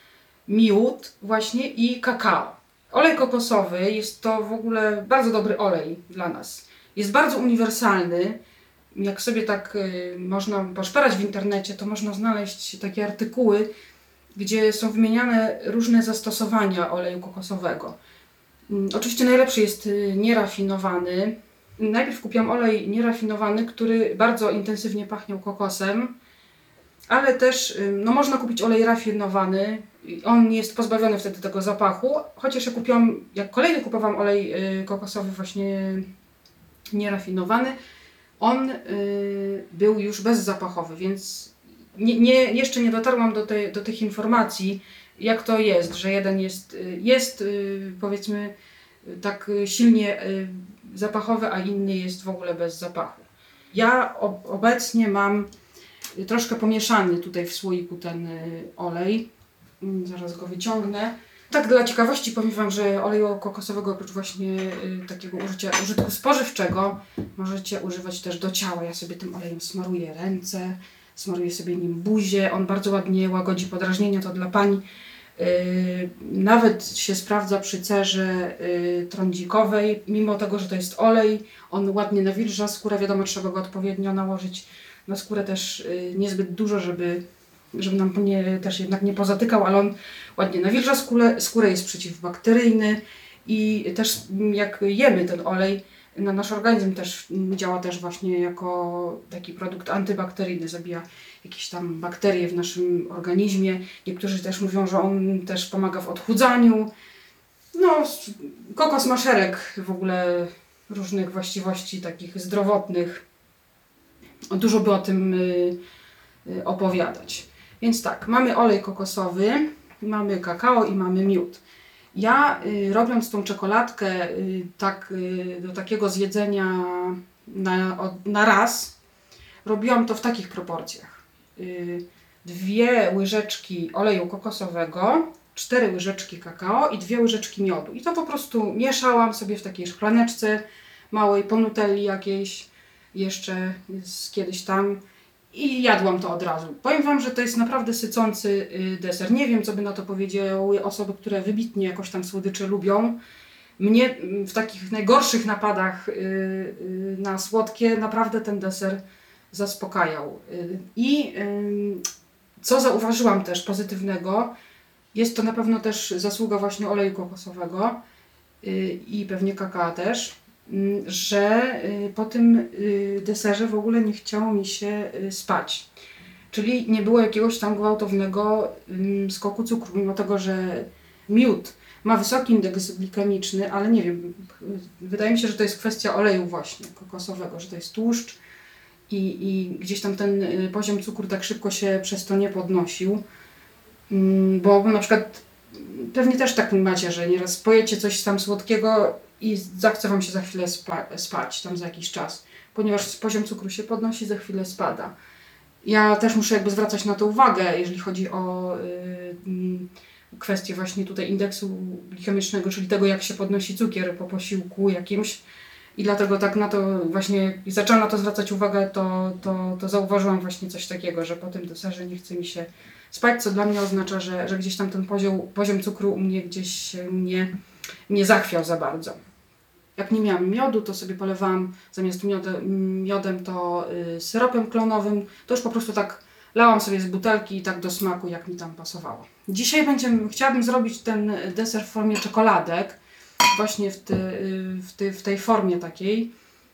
miód właśnie i kakao. Olej kokosowy jest to w ogóle bardzo dobry olej dla nas. Jest bardzo uniwersalny. Jak sobie tak y, można poszperać w internecie, to można znaleźć takie artykuły, gdzie są wymieniane różne zastosowania oleju kokosowego. Oczywiście najlepszy jest nierafinowany. Najpierw kupiłam olej nierafinowany, który bardzo intensywnie pachniał kokosem, ale też no, można kupić olej rafinowany. On jest pozbawiony wtedy tego zapachu, chociaż ja kupiłam, jak kolejny kupowałam olej kokosowy właśnie nierafinowany, on y, był już bezzapachowy, więc nie, nie, jeszcze nie dotarłam do, tej, do tych informacji, jak to jest, że jeden jest, jest powiedzmy tak silnie zapachowy, a inny jest w ogóle bez zapachu. Ja ob- obecnie mam troszkę pomieszany tutaj w słoiku ten olej. Zaraz go wyciągnę. Tak dla ciekawości powiem Wam, że oleju kokosowego oprócz właśnie takiego użycia, użytku spożywczego możecie używać też do ciała. Ja sobie tym olejem smaruję ręce, smaruję sobie nim buzię. On bardzo ładnie łagodzi podrażnienia, to dla pań. Yy, nawet się sprawdza przy cerze yy, trądzikowej, mimo tego, że to jest olej, on ładnie nawilża skórę, wiadomo, trzeba go odpowiednio nałożyć na skórę też yy, niezbyt dużo, żeby, żeby nam nie, też jednak nie pozatykał, ale on ładnie nawilża skórę, skórę jest przeciwbakteryjny i też jak jemy ten olej, na nasz organizm też działa też właśnie jako taki produkt antybakteryjny, zabija jakieś tam bakterie w naszym organizmie. Niektórzy też mówią, że on też pomaga w odchudzaniu. No, kokos ma szereg w ogóle różnych właściwości takich zdrowotnych. Dużo by o tym y, y, opowiadać. Więc tak, mamy olej kokosowy, mamy kakao i mamy miód. Ja y, robiąc tą czekoladkę y, tak, y, do takiego zjedzenia na, od, na raz, robiłam to w takich proporcjach. Y, dwie łyżeczki oleju kokosowego, cztery łyżeczki kakao i dwie łyżeczki miodu. I to po prostu mieszałam sobie w takiej szklaneczce małej, po nutelli jakiejś, jeszcze z kiedyś tam. I jadłam to od razu. Powiem Wam, że to jest naprawdę sycący deser. Nie wiem, co by na to powiedziały osoby, które wybitnie jakoś tam słodycze lubią. Mnie w takich najgorszych napadach na słodkie naprawdę ten deser zaspokajał. I co zauważyłam też pozytywnego, jest to na pewno też zasługa właśnie oleju kokosowego i pewnie kakao też, że po tym deserze w ogóle nie chciało mi się spać. Czyli nie było jakiegoś tam gwałtownego ym, skoku cukru, mimo tego, że miód ma wysoki indeks glikemiczny, ale nie wiem, wydaje mi się, że to jest kwestia oleju właśnie kokosowego, że to jest tłuszcz i, i gdzieś tam ten poziom cukru tak szybko się przez to nie podnosił, ym, bo na przykład pewnie też tak macie, że nieraz pojecie coś tam słodkiego i zachce wam się za chwilę spa- spać, tam za jakiś czas, ponieważ poziom cukru się podnosi, za chwilę spada. Ja też muszę jakby zwracać na to uwagę, jeżeli chodzi o y, kwestię właśnie tutaj indeksu glikemicznego, czyli tego, jak się podnosi cukier po posiłku jakimś. I dlatego tak na to właśnie, zaczęłam na to zwracać uwagę, to, to, to zauważyłam właśnie coś takiego, że po tym deserze nie chce mi się spać, co dla mnie oznacza, że, że gdzieś tam ten poziom, poziom cukru u mnie gdzieś nie, nie zachwiał za bardzo. Jak nie miałam miodu, to sobie polewałam zamiast miodem, miodem to y, syropem klonowym. To już po prostu tak lałam sobie z butelki i tak do smaku, jak mi tam pasowało. Dzisiaj będziemy, chciałabym zrobić ten deser w formie czekoladek. Właśnie w, ty, w, ty, w tej formie takiej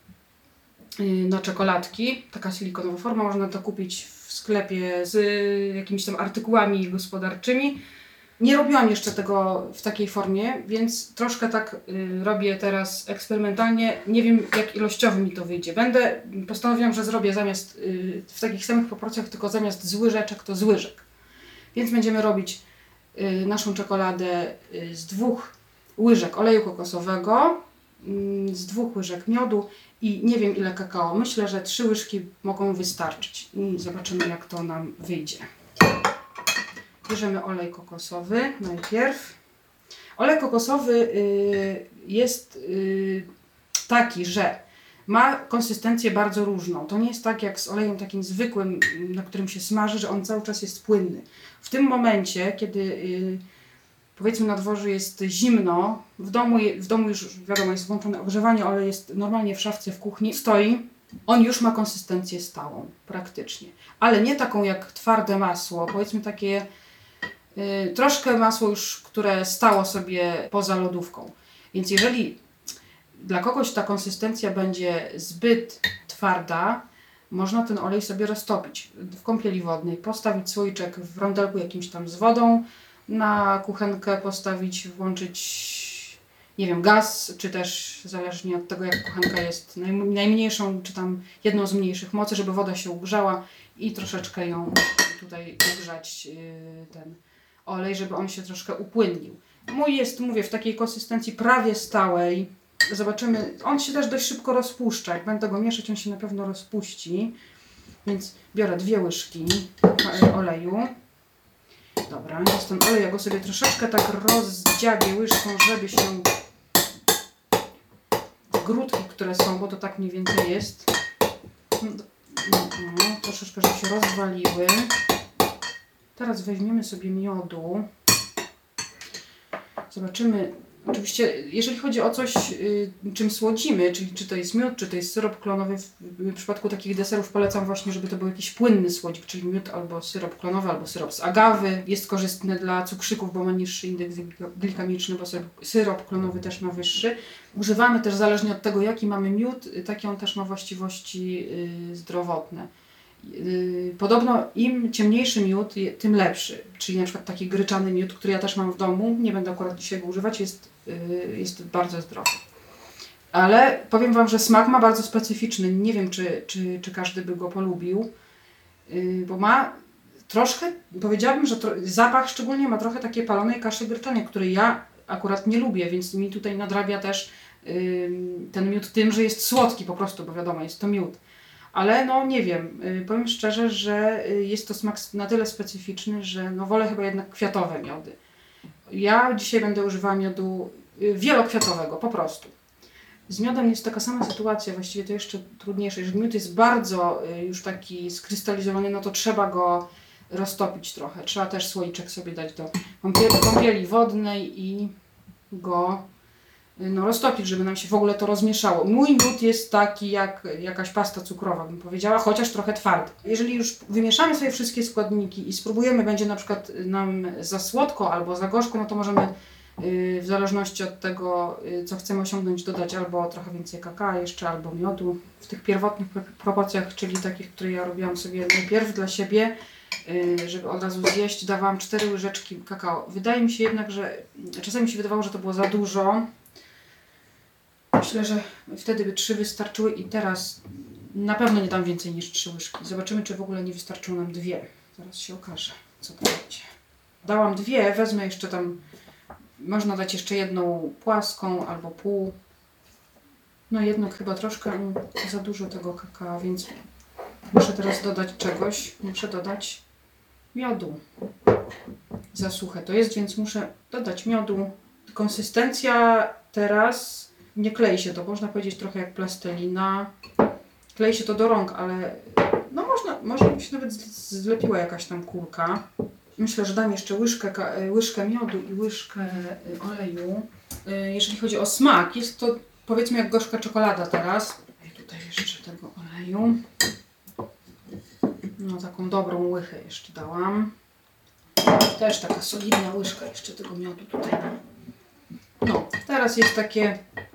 y, na czekoladki. Taka silikonowa forma. Można to kupić w sklepie z y, jakimiś tam artykułami gospodarczymi. Nie robiłam jeszcze tego w takiej formie, więc troszkę tak y, robię teraz eksperymentalnie. Nie wiem, jak ilościowo mi to wyjdzie. Będę, postanowiłam, że zrobię zamiast y, w takich samych proporcjach, tylko zamiast z łyżeczek to z łyżek. Więc będziemy robić y, naszą czekoladę y, z dwóch łyżek oleju kokosowego, y, z dwóch łyżek miodu i nie wiem ile kakao. Myślę, że trzy łyżki mogą wystarczyć. I zobaczymy, jak to nam wyjdzie. Bierzemy olej kokosowy najpierw. Olej kokosowy y, jest y, taki, że ma konsystencję bardzo różną. To nie jest tak jak z olejem takim zwykłym, na którym się smaży, że on cały czas jest płynny. W tym momencie, kiedy y, powiedzmy na dworzu jest zimno, w domu, w domu już wiadomo jest włączone ogrzewanie, olej jest normalnie w szafce w kuchni, stoi, on już ma konsystencję stałą praktycznie. Ale nie taką jak twarde masło, powiedzmy takie Yy, troszkę masło już, które stało sobie poza lodówką. Więc jeżeli dla kogoś ta konsystencja będzie zbyt twarda, można ten olej sobie roztopić w kąpieli wodnej, postawić słoiczek w rondelku jakimś tam z wodą, na kuchenkę postawić, włączyć, nie wiem, gaz, czy też zależnie od tego, jak kuchenka jest naj- najmniejszą, czy tam jedną z mniejszych mocy, żeby woda się ugrzała i troszeczkę ją tutaj ugrzać yy, ten olej, żeby on się troszkę upłynnił. Mój jest, mówię, w takiej konsystencji prawie stałej. Zobaczymy, on się też dość szybko rozpuszcza. Jak będę go mieszać, on się na pewno rozpuści. Więc biorę dwie łyżki oleju. Dobra, jest ten olej, ja go sobie troszeczkę tak rozdziabię łyżką, żeby się grudki, które są, bo to tak mniej więcej jest, no, no, troszeczkę, żeby się rozwaliły. Teraz weźmiemy sobie miodu. Zobaczymy. Oczywiście, jeżeli chodzi o coś, y, czym słodzimy, czyli czy to jest miód, czy to jest syrop klonowy, w, w przypadku takich deserów polecam właśnie, żeby to był jakiś płynny słodzik, czyli miód albo syrop klonowy, albo syrop z agawy. Jest korzystny dla cukrzyków, bo ma niższy indeks glikemiczny, bo syrop, syrop klonowy też ma wyższy. Używamy też, zależnie od tego, jaki mamy miód, taki on też ma właściwości y, zdrowotne. Podobno im ciemniejszy miód, tym lepszy. Czyli na przykład taki gryczany miód, który ja też mam w domu, nie będę akurat dzisiaj go używać, jest, jest bardzo zdrowy. Ale powiem Wam, że smak ma bardzo specyficzny. Nie wiem, czy, czy, czy każdy by go polubił, bo ma troszkę, powiedziałabym, że tro, zapach szczególnie ma trochę takiej palonej kaszy gryczanej, której ja akurat nie lubię, więc mi tutaj nadrabia też ten miód tym, że jest słodki po prostu, bo wiadomo, jest to miód. Ale no nie wiem, powiem szczerze, że jest to smak na tyle specyficzny, że no wolę chyba jednak kwiatowe miody. Ja dzisiaj będę używała miodu wielokwiatowego, po prostu. Z miodem jest taka sama sytuacja, właściwie to jeszcze trudniejsze. Jeżeli miód jest bardzo już taki skrystalizowany, no to trzeba go roztopić trochę. Trzeba też słoiczek sobie dać do kąpieli wodnej i go no, roztopić, żeby nam się w ogóle to rozmieszało. Mój miód jest taki jak jakaś pasta cukrowa, bym powiedziała, chociaż trochę twardy. Jeżeli już wymieszamy sobie wszystkie składniki i spróbujemy, będzie na przykład nam za słodko albo za gorzko, no to możemy w zależności od tego, co chcemy osiągnąć, dodać albo trochę więcej kakao jeszcze, albo miodu. W tych pierwotnych proporcjach, czyli takich, które ja robiłam sobie najpierw dla siebie, żeby od razu zjeść, dawałam cztery łyżeczki kakao. Wydaje mi się jednak, że czasami mi się wydawało, że to było za dużo. Myślę, że wtedy by trzy wystarczyły i teraz na pewno nie dam więcej niż trzy łyżki. Zobaczymy, czy w ogóle nie wystarczą nam dwie. Zaraz się okaże, co to będzie. Dałam dwie, wezmę jeszcze tam, można dać jeszcze jedną płaską albo pół. No jednak chyba troszkę za dużo tego kakao, więc muszę teraz dodać czegoś. Muszę dodać miodu. Za suche to jest, więc muszę dodać miodu. Konsystencja teraz nie klei się to, można powiedzieć trochę jak plastelina. Klei się to do rąk, ale no można, może by się nawet zlepiła jakaś tam kulka. Myślę, że dam jeszcze łyżkę, łyżkę miodu i łyżkę oleju. Jeżeli chodzi o smak, jest to powiedzmy jak gorzka czekolada teraz. I tutaj jeszcze tego oleju. No taką dobrą łychę jeszcze dałam. Też taka solidna łyżka jeszcze tego miodu tutaj. No, teraz jest takie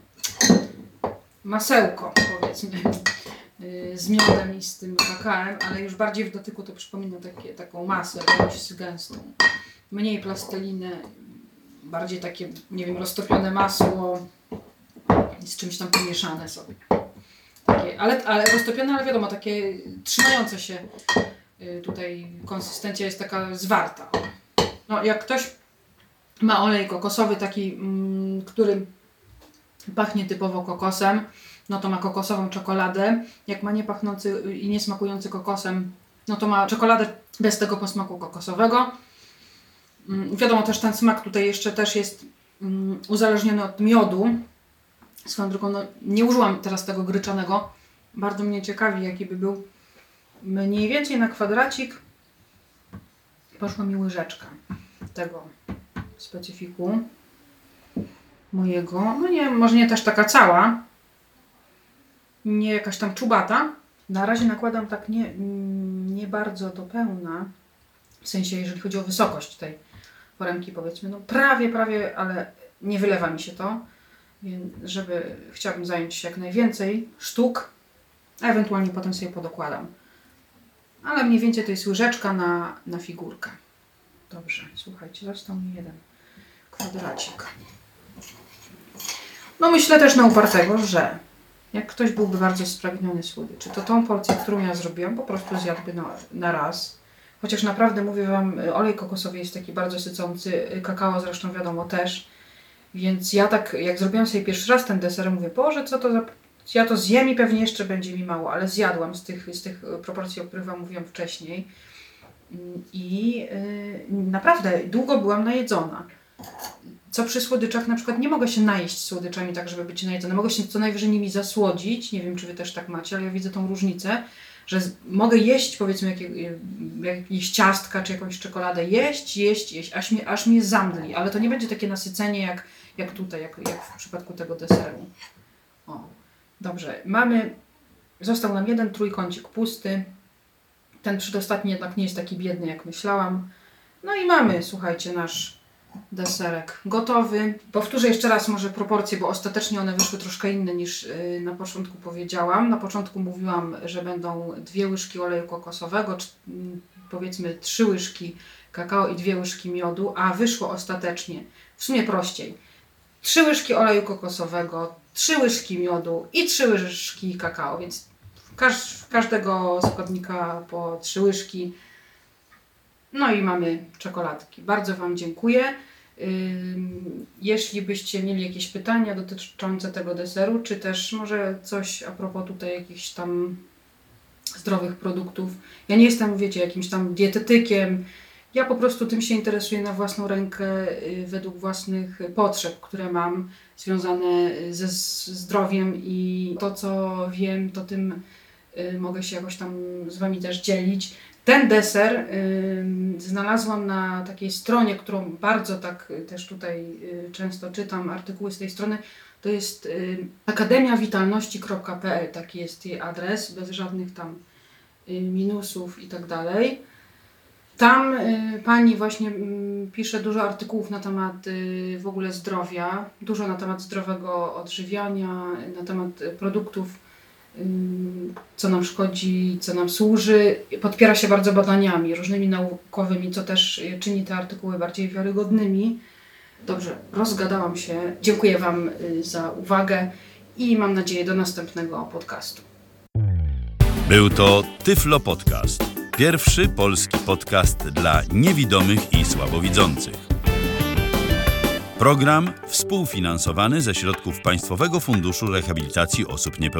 masełko, powiedzmy, z miodem i z tym kakałem, ale już bardziej w dotyku to przypomina takie, taką masę, jakąś gęstą. Mniej plasteliny, bardziej takie, nie wiem, roztopione masło z czymś tam pomieszane sobie. Takie, ale, ale roztopione, ale wiadomo, takie trzymające się. Tutaj konsystencja jest taka zwarta. No, jak ktoś ma olej kokosowy taki, mm, który pachnie typowo kokosem, no to ma kokosową czekoladę. Jak ma niepachnący i niesmakujący kokosem, no to ma czekoladę bez tego posmaku kokosowego. Mm, wiadomo, też ten smak tutaj jeszcze też jest mm, uzależniony od miodu. Swoją drogą, no, nie użyłam teraz tego gryczanego. Bardzo mnie ciekawi, jaki by był. Mniej więcej na kwadracik poszła mi łyżeczka tego specyfiku mojego. No nie, może nie też taka cała. Nie jakaś tam czubata. Na razie nakładam tak nie, nie bardzo do pełna. W sensie, jeżeli chodzi o wysokość tej foremki, powiedzmy. No prawie, prawie, ale nie wylewa mi się to. Więc żeby, chciałabym zająć się jak najwięcej sztuk, a ewentualnie potem sobie podokładam. Ale mniej więcej to jest łyżeczka na, na figurkę. Dobrze, słuchajcie, został mi jeden kwadracik. No myślę też na upartego, że jak ktoś byłby bardzo spragniony słodyczy, to tą porcję, którą ja zrobiłam, po prostu zjadłby na, na raz. Chociaż naprawdę mówię Wam, olej kokosowy jest taki bardzo sycący, kakao zresztą wiadomo też. Więc ja tak, jak zrobiłam sobie pierwszy raz ten deser, mówię, Boże, co to za... Ja to zjem i pewnie jeszcze będzie mi mało, ale zjadłam z tych, z tych proporcji, o których Wam mówiłam wcześniej. I yy, naprawdę długo byłam najedzona. Co przy słodyczach, na przykład nie mogę się najeść słodyczami tak, żeby być najedzona. Mogę się co najwyżej nimi zasłodzić. Nie wiem, czy Wy też tak macie, ale ja widzę tą różnicę, że z, mogę jeść, powiedzmy, jak, jakieś ciastka czy jakąś czekoladę. Jeść, jeść, jeść, aż mnie, aż mnie zamdli. Ale to nie będzie takie nasycenie jak, jak tutaj, jak, jak w przypadku tego deseru. O, dobrze. Mamy, został nam jeden trójkącik pusty. Ten przedostatni jednak nie jest taki biedny, jak myślałam. No i mamy, słuchajcie, nasz deserek gotowy. Powtórzę jeszcze raz może proporcje, bo ostatecznie one wyszły troszkę inne niż na początku powiedziałam. Na początku mówiłam, że będą dwie łyżki oleju kokosowego, czy, powiedzmy trzy łyżki kakao i dwie łyżki miodu, a wyszło ostatecznie w sumie prościej. Trzy łyżki oleju kokosowego, trzy łyżki miodu i trzy łyżki kakao, więc każ, każdego składnika po trzy łyżki. No i mamy czekoladki. Bardzo Wam dziękuję. Jeśli byście mieli jakieś pytania dotyczące tego deseru, czy też może coś a propos tutaj jakichś tam zdrowych produktów. Ja nie jestem, wiecie, jakimś tam dietetykiem. Ja po prostu tym się interesuję na własną rękę, według własnych potrzeb, które mam, związane ze zdrowiem i to, co wiem, to tym mogę się jakoś tam z Wami też dzielić. Ten deser y, znalazłam na takiej stronie, którą bardzo tak też tutaj y, często czytam, artykuły z tej strony. To jest y, akademia witalności kropka p l, taki jest jej adres, bez żadnych tam y, minusów i tak dalej. Tam y, pani właśnie y, pisze dużo artykułów na temat y, w ogóle zdrowia, dużo na temat zdrowego odżywiania, na temat y, produktów, y, co nam szkodzi, co nam służy. Podpiera się bardzo badaniami różnymi naukowymi, co też y, czyni te artykuły bardziej wiarygodnymi. Dobrze, rozgadałam się. Dziękuję Wam y, za uwagę i mam nadzieję do następnego podcastu. Był to Tyflo Podcast. Pierwszy polski podcast dla niewidomych i słabowidzących. Program współfinansowany ze środków Państwowego Funduszu Rehabilitacji Osób Niepełnosprawnych.